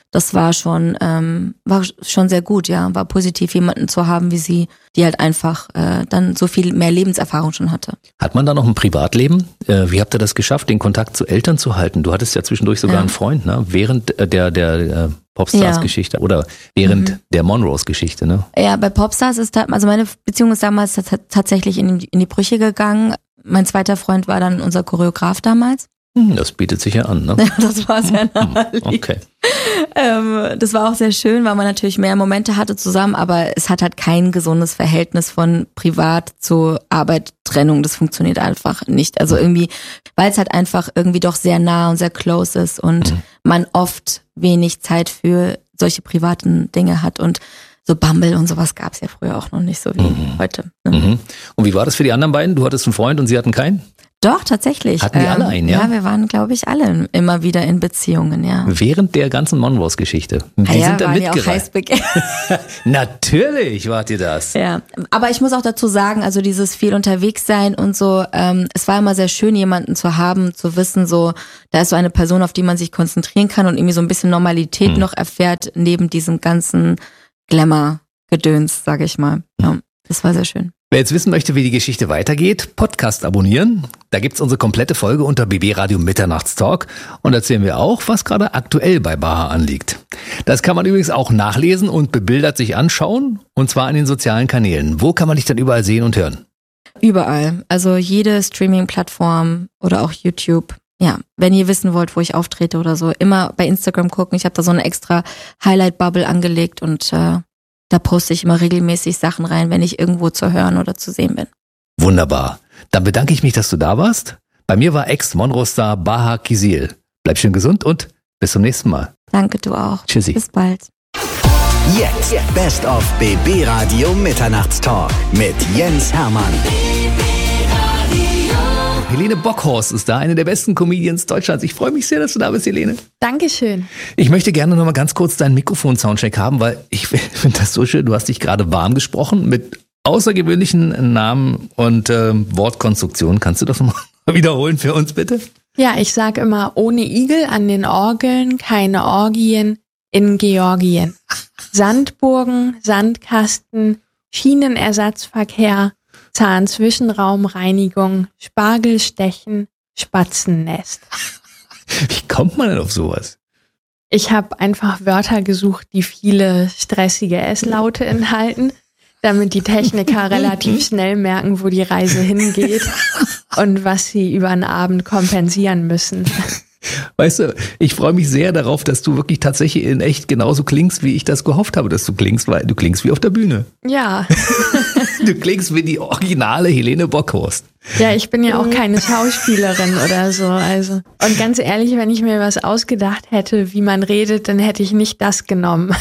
das war schon ähm, war schon sehr gut, ja, war positiv, jemanden zu haben wie sie, die halt einfach äh, dann so viel mehr Lebenserfahrung schon hatte. Hat man da noch ein Privatleben? Äh, wie habt ihr das geschafft, den Kontakt zu Eltern zu halten? Du hattest ja zwischendurch sogar ja. einen Freund, ne? Während der der äh, Popstars-Geschichte ja. oder während mhm. der Monrose-Geschichte, ne? Ja, bei Popstars ist da, also meine Beziehung ist damals t- tatsächlich in, in die Brüche gegangen. Mein zweiter Freund war dann unser Choreograf damals. Das bietet sich ja an, ne? Das war sehr naheliegend. Okay. Ähm, das war auch sehr schön, weil man natürlich mehr Momente hatte zusammen, aber es hat halt kein gesundes Verhältnis von Privat zu Arbeit, Trennung. Das funktioniert einfach nicht. Also irgendwie, weil es halt einfach irgendwie doch sehr nah und sehr close ist und mhm. man oft wenig Zeit für solche privaten Dinge hat und so Bumble und sowas gab es ja früher auch noch nicht so wie mhm. heute. Ne? Mhm. Und wie war das für die anderen beiden? Du hattest einen Freund und sie hatten keinen? Doch, tatsächlich. Hatten die ähm, alle einen, ja? Ja, wir waren, glaube ich, alle immer wieder in Beziehungen, ja. Während der ganzen Monrose-Geschichte. Die ja, sind da waren ja auch heiß begehrt. Natürlich wart ihr das. Ja, aber ich muss auch dazu sagen, also dieses viel unterwegs sein und so, ähm, es war immer sehr schön, jemanden zu haben, zu wissen, so, da ist so eine Person, auf die man sich konzentrieren kann und irgendwie so ein bisschen Normalität hm. noch erfährt, neben diesem ganzen Glamour-Gedöns, sage ich mal. Ja, das war sehr schön. Wer jetzt wissen möchte, wie die Geschichte weitergeht, Podcast abonnieren. Da gibt's unsere komplette Folge unter B B Radio Mitternachtstalk und erzählen wir auch, was gerade aktuell bei Baha anliegt. Das kann man übrigens auch nachlesen und bebildert sich anschauen, und zwar in den sozialen Kanälen. Wo kann man dich dann überall sehen und hören? Überall, also jede Streaming-Plattform oder auch YouTube. Ja, wenn ihr wissen wollt, wo ich auftrete oder so, immer bei Instagram gucken. Ich habe da so eine extra Highlight-Bubble angelegt und äh, da poste ich immer regelmäßig Sachen rein, wenn ich irgendwo zu hören oder zu sehen bin. Wunderbar. Dann bedanke ich mich, dass du da warst. Bei mir war Ex-Monrose-Star Baha Kizil. Bleib schön gesund und bis zum nächsten Mal. Danke, du auch. Tschüssi. Bis bald. Jetzt Best of B B Radio Mitternachtstalk mit Jens Hermann. Helene Bockhorst ist da, eine der besten Comedians Deutschlands. Ich freue mich sehr, dass du da bist, Helene. Dankeschön. Ich möchte gerne noch mal ganz kurz deinen Mikrofon-Soundcheck haben, weil ich finde das so schön. Du hast dich gerade warm gesprochen mit außergewöhnlichen Namen und ähm, Wortkonstruktionen. Kannst du das noch mal wiederholen für uns, bitte? Ja, ich sage immer, ohne Igel an den Orgeln, keine Orgien in Georgien. Sandburgen, Sandkasten, Schienenersatzverkehr, Zahnzwischenraumreinigung, Spargelstechen, Spatzennest. Wie kommt man denn auf sowas? Ich habe einfach Wörter gesucht, die viele stressige S-Laute enthalten, damit die Techniker relativ schnell merken, wo die Reise hingeht und was sie über den Abend kompensieren müssen. Weißt du, ich freue mich sehr darauf, dass du wirklich tatsächlich in echt genauso klingst, wie ich das gehofft habe, dass du klingst, weil du klingst wie auf der Bühne. Ja. Du klingst wie die originale Helene Bockhorst. Ja, ich bin ja auch keine Schauspielerin oder so, also. Und ganz ehrlich, wenn ich mir was ausgedacht hätte, wie man redet, dann hätte ich nicht das genommen.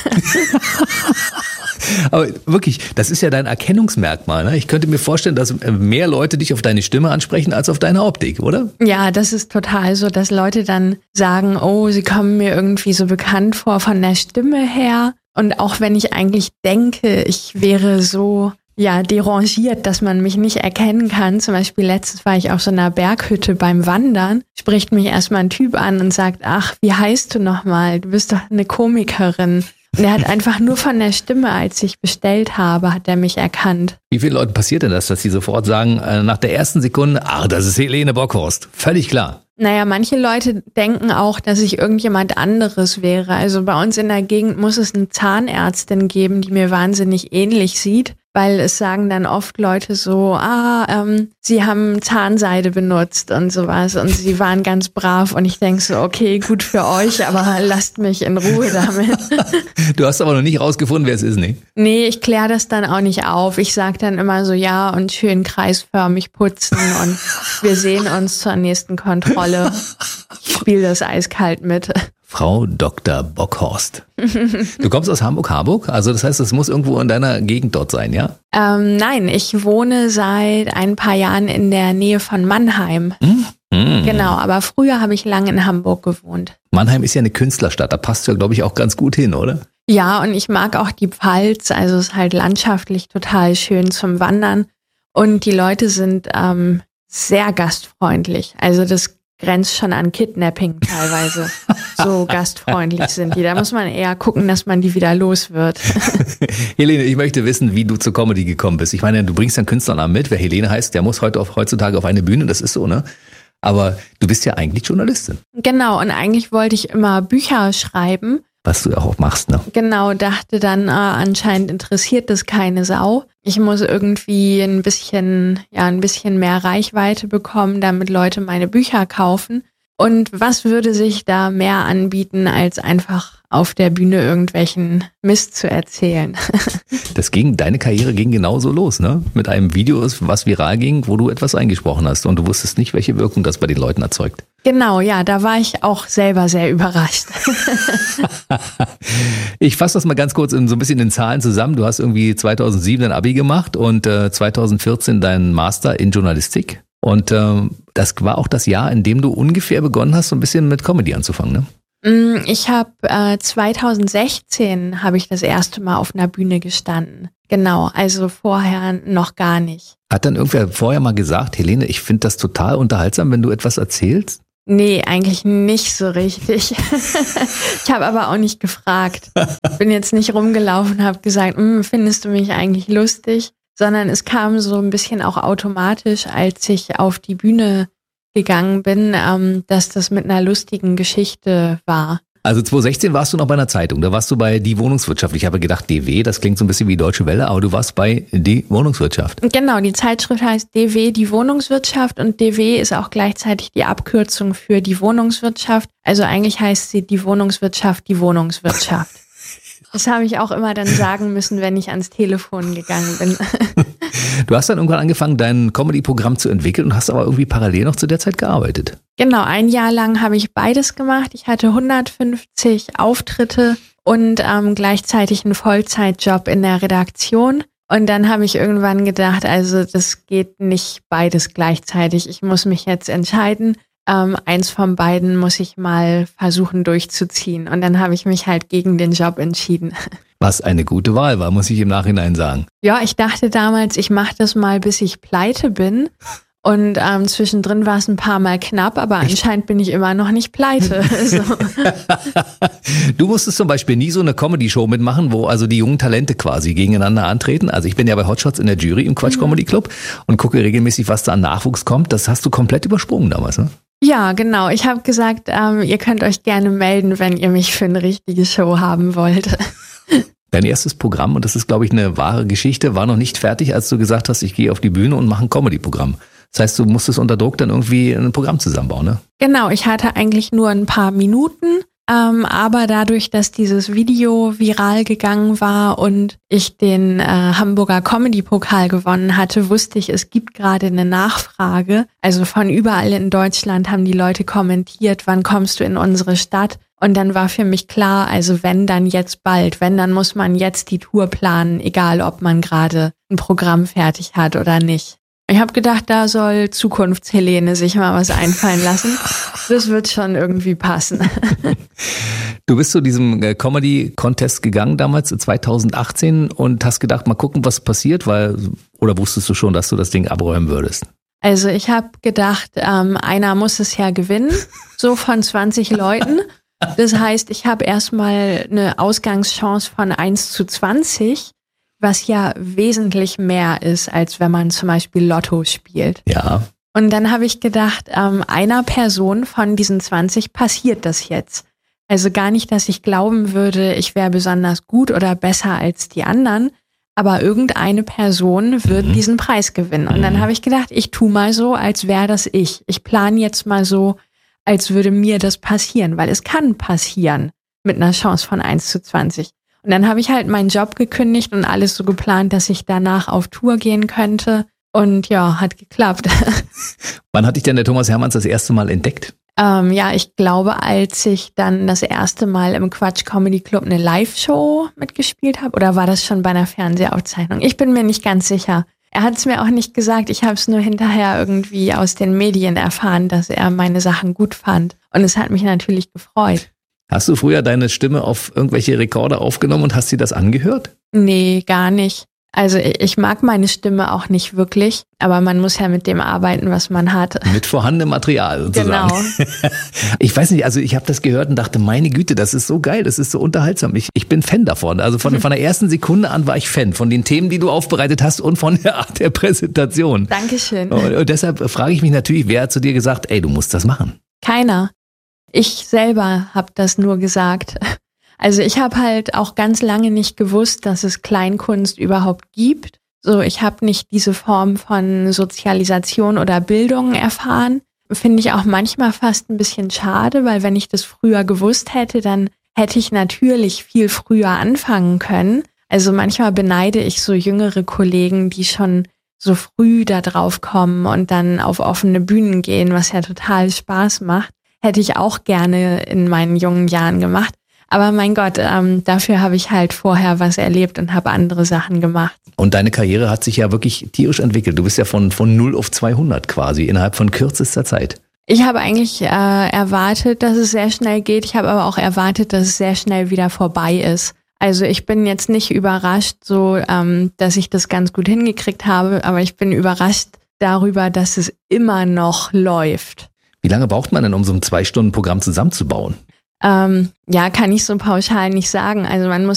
Aber wirklich, das ist ja dein Erkennungsmerkmal, ne? Ich könnte mir vorstellen, dass mehr Leute dich auf deine Stimme ansprechen als auf deine Optik, oder? Ja, das ist total so, dass Leute dann sagen, oh, sie kommen mir irgendwie so bekannt vor von der Stimme her. Und auch wenn ich eigentlich denke, ich wäre so, ja, derangiert, dass man mich nicht erkennen kann. Zum Beispiel letztens war ich auf so einer Berghütte beim Wandern, spricht mich erstmal ein Typ an und sagt, ach, wie heißt du nochmal? Du bist doch eine Komikerin. Und er hat einfach nur von der Stimme, als ich bestellt habe, hat er mich erkannt. Wie vielen Leuten passiert denn das, dass sie sofort sagen, äh, nach der ersten Sekunde, ach, das ist Helene Bockhorst. Völlig klar. Naja, manche Leute denken auch, dass ich irgendjemand anderes wäre. Also bei uns in der Gegend muss es eine Zahnärztin geben, die mir wahnsinnig ähnlich sieht. Weil es sagen dann oft Leute so, ah, ähm, sie haben Zahnseide benutzt und sowas und sie waren ganz brav und ich denke so, okay, gut für euch, aber lasst mich in Ruhe damit. Du hast aber noch nicht rausgefunden, wer es ist, ne? Nee, ich kläre das dann auch nicht auf. Ich sag dann immer so, ja, und schön kreisförmig putzen und wir sehen uns zur nächsten Kontrolle. Ich spiele das eiskalt mit. Frau Doktor Bockhorst. Du kommst aus Hamburg-Harburg? Also das heißt, es muss irgendwo in deiner Gegend dort sein, ja? Ähm, nein, ich wohne seit ein paar Jahren in der Nähe von Mannheim. Mm. Mm. Genau, aber früher habe ich lange in Hamburg gewohnt. Mannheim ist ja eine Künstlerstadt, da passt du ja, glaube ich, auch ganz gut hin, oder? Ja, und ich mag auch die Pfalz, also es ist halt landschaftlich total schön zum Wandern. Und die Leute sind ähm, sehr gastfreundlich. Also das grenzt schon an Kidnapping teilweise. So gastfreundlich sind die. Da muss man eher gucken, dass man die wieder los wird. Helene, ich möchte wissen, wie du zur Comedy gekommen bist. Ich meine, du bringst deinen Künstlernamen mit. Wer Helene heißt, der muss heute auf, heutzutage auf eine Bühne. Das ist so, ne? Aber du bist ja eigentlich Journalistin. Genau, und eigentlich wollte ich immer Bücher schreiben. Was du auch machst, ne? Genau, dachte dann, äh, anscheinend interessiert das keine Sau. Ich muss irgendwie ein bisschen, ja, ein bisschen mehr Reichweite bekommen, damit Leute meine Bücher kaufen. Und was würde sich da mehr anbieten, als einfach auf der Bühne irgendwelchen Mist zu erzählen? Das ging, deine Karriere ging genauso los, ne? Mit einem Video, was viral ging, wo du etwas eingesprochen hast und du wusstest nicht, welche Wirkung das bei den Leuten erzeugt. Genau, ja, da war ich auch selber sehr überrascht. Ich fasse das mal ganz kurz in so ein bisschen in Zahlen zusammen. Du hast irgendwie zweitausendsieben dein Abi gemacht und äh, zweitausendvierzehn deinen Master in Journalistik. Und ähm, das war auch das Jahr, in dem du ungefähr begonnen hast, so ein bisschen mit Comedy anzufangen, ne? Ich habe äh, zweitausendsechzehn habe ich das erste Mal auf einer Bühne gestanden. Genau, also vorher noch gar nicht. Hat dann irgendwer vorher mal gesagt, Helene, ich finde das total unterhaltsam, wenn du etwas erzählst? Nee, eigentlich nicht so richtig. Ich habe aber auch nicht gefragt. Bin jetzt nicht rumgelaufen und habe gesagt, findest du mich eigentlich lustig? Sondern es kam so ein bisschen auch automatisch, als ich auf die Bühne gegangen bin, ähm, dass das mit einer lustigen Geschichte war. Also zweitausendsechzehn warst du noch bei einer Zeitung, da warst du bei Die Wohnungswirtschaft. Ich habe gedacht, D W, das klingt so ein bisschen wie Deutsche Welle, aber du warst bei Die Wohnungswirtschaft. Genau, die Zeitschrift heißt D W, Die Wohnungswirtschaft, und D W ist auch gleichzeitig die Abkürzung für die Wohnungswirtschaft. Also eigentlich heißt sie Die Wohnungswirtschaft, die Wohnungswirtschaft. Das habe ich auch immer dann sagen müssen, wenn ich ans Telefon gegangen bin. Du hast dann irgendwann angefangen, dein Comedy-Programm zu entwickeln und hast aber irgendwie parallel noch zu der Zeit gearbeitet. Genau, ein Jahr lang habe ich beides gemacht. Ich hatte hundertfünfzig Auftritte und ähm, gleichzeitig einen Vollzeitjob in der Redaktion. Und dann habe ich irgendwann gedacht, also das geht nicht beides gleichzeitig. Ich muss mich jetzt entscheiden. Ähm, eins von beiden muss ich mal versuchen durchzuziehen. Und dann habe ich mich halt gegen den Job entschieden. Was eine gute Wahl war, muss ich im Nachhinein sagen. Ja, ich dachte damals, ich mache das mal, bis ich pleite bin. Und ähm, zwischendrin war es ein paar Mal knapp, aber anscheinend bin ich immer noch nicht pleite. So. Du musstest zum Beispiel nie so eine Comedy-Show mitmachen, wo also die jungen Talente quasi gegeneinander antreten. Also ich bin ja bei Hotshots in der Jury im Quatsch Comedy Club und gucke regelmäßig, was da an Nachwuchs kommt. Das hast du komplett übersprungen damals, ne? Ja, genau. Ich habe gesagt, ähm, ihr könnt euch gerne melden, wenn ihr mich für eine richtige Show haben wollt. Dein erstes Programm, und das ist, glaube ich, eine wahre Geschichte, war noch nicht fertig, als du gesagt hast, ich gehe auf die Bühne und mache ein Comedy-Programm. Das heißt, du musstest unter Druck dann irgendwie ein Programm zusammenbauen, ne? Genau, ich hatte eigentlich nur ein paar Minuten, ähm, aber dadurch, dass dieses Video viral gegangen war und ich den äh, Hamburger Comedy-Pokal gewonnen hatte, wusste ich, es gibt gerade eine Nachfrage. Also von überall in Deutschland haben die Leute kommentiert, wann kommst du in unsere Stadt? Und dann war für mich klar, also wenn, dann jetzt bald. Wenn, dann muss man jetzt die Tour planen, egal ob man gerade ein Programm fertig hat oder nicht. Ich habe gedacht, da soll Zukunftshelene sich mal was einfallen lassen. Das wird schon irgendwie passen. Du bist zu diesem Comedy-Contest gegangen damals, zweitausendachtzehn, und hast gedacht, mal gucken, was passiert, weil, oder wusstest du schon, dass du das Ding abräumen würdest? Also ich habe gedacht, ähm, einer muss es ja gewinnen, so von zwanzig Leuten. Das heißt, ich habe erstmal eine Ausgangschance von eins zu zwanzig, was ja wesentlich mehr ist, als wenn man zum Beispiel Lotto spielt. Ja. Und dann habe ich gedacht, ähm, einer Person von diesen zwanzig passiert das jetzt. Also gar nicht, dass ich glauben würde, ich wäre besonders gut oder besser als die anderen, aber irgendeine Person wird mhm. diesen Preis gewinnen. Und dann habe ich gedacht, ich tu mal so, als wäre das ich. Ich plane jetzt mal so, als würde mir das passieren, weil es kann passieren mit einer Chance von eins zu zwanzig. Und dann habe ich halt meinen Job gekündigt und alles so geplant, dass ich danach auf Tour gehen könnte. Und ja, hat geklappt. Wann hat dich denn der Thomas Hermanns das erste Mal entdeckt? Ähm, ja, ich glaube, als ich dann das erste Mal im Quatsch Comedy Club eine Live-Show mitgespielt habe. Oder war das schon bei einer Fernsehaufzeichnung? Ich bin mir nicht ganz sicher. Er hat es mir auch nicht gesagt. Ich habe es nur hinterher irgendwie aus den Medien erfahren, dass er meine Sachen gut fand. Und es hat mich natürlich gefreut. Hast du früher deine Stimme auf irgendwelche Rekorder aufgenommen und hast dir das angehört? Nee, gar nicht. Also ich mag meine Stimme auch nicht wirklich, aber man muss ja mit dem arbeiten, was man hat. Mit vorhandenem Material sozusagen. Genau. Ich weiß nicht, also ich habe das gehört und dachte, meine Güte, das ist so geil, das ist so unterhaltsam. Ich, ich bin Fan davon. Also von, von der ersten Sekunde an war ich Fan von den Themen, die du aufbereitet hast und von der Art der Präsentation. Dankeschön. Und, und deshalb frage ich mich natürlich, wer hat zu dir gesagt, ey, du musst das machen? Keiner. Ich selber habe das nur gesagt. Also ich habe halt auch ganz lange nicht gewusst, dass es Kleinkunst überhaupt gibt. So, ich habe nicht diese Form von Sozialisation oder Bildung erfahren. Finde ich auch manchmal fast ein bisschen schade, weil wenn ich das früher gewusst hätte, dann hätte ich natürlich viel früher anfangen können. Also manchmal beneide ich so jüngere Kollegen, die schon so früh da drauf kommen und dann auf offene Bühnen gehen, was ja total Spaß macht. Hätte ich auch gerne in meinen jungen Jahren gemacht. Aber mein Gott, ähm, dafür habe ich halt vorher was erlebt und habe andere Sachen gemacht. Und deine Karriere hat sich ja wirklich tierisch entwickelt. Du bist ja von, von null auf zweihundert quasi innerhalb von kürzester Zeit. Ich habe eigentlich äh, erwartet, dass es sehr schnell geht. Ich habe aber auch erwartet, dass es sehr schnell wieder vorbei ist. Also ich bin jetzt nicht überrascht, so ähm, dass ich das ganz gut hingekriegt habe, aber ich bin überrascht darüber, dass es immer noch läuft. Wie lange braucht man denn, um so ein Zwei-Stunden-Programm zusammenzubauen? Ähm, ja, kann ich so pauschal nicht sagen. Also man muss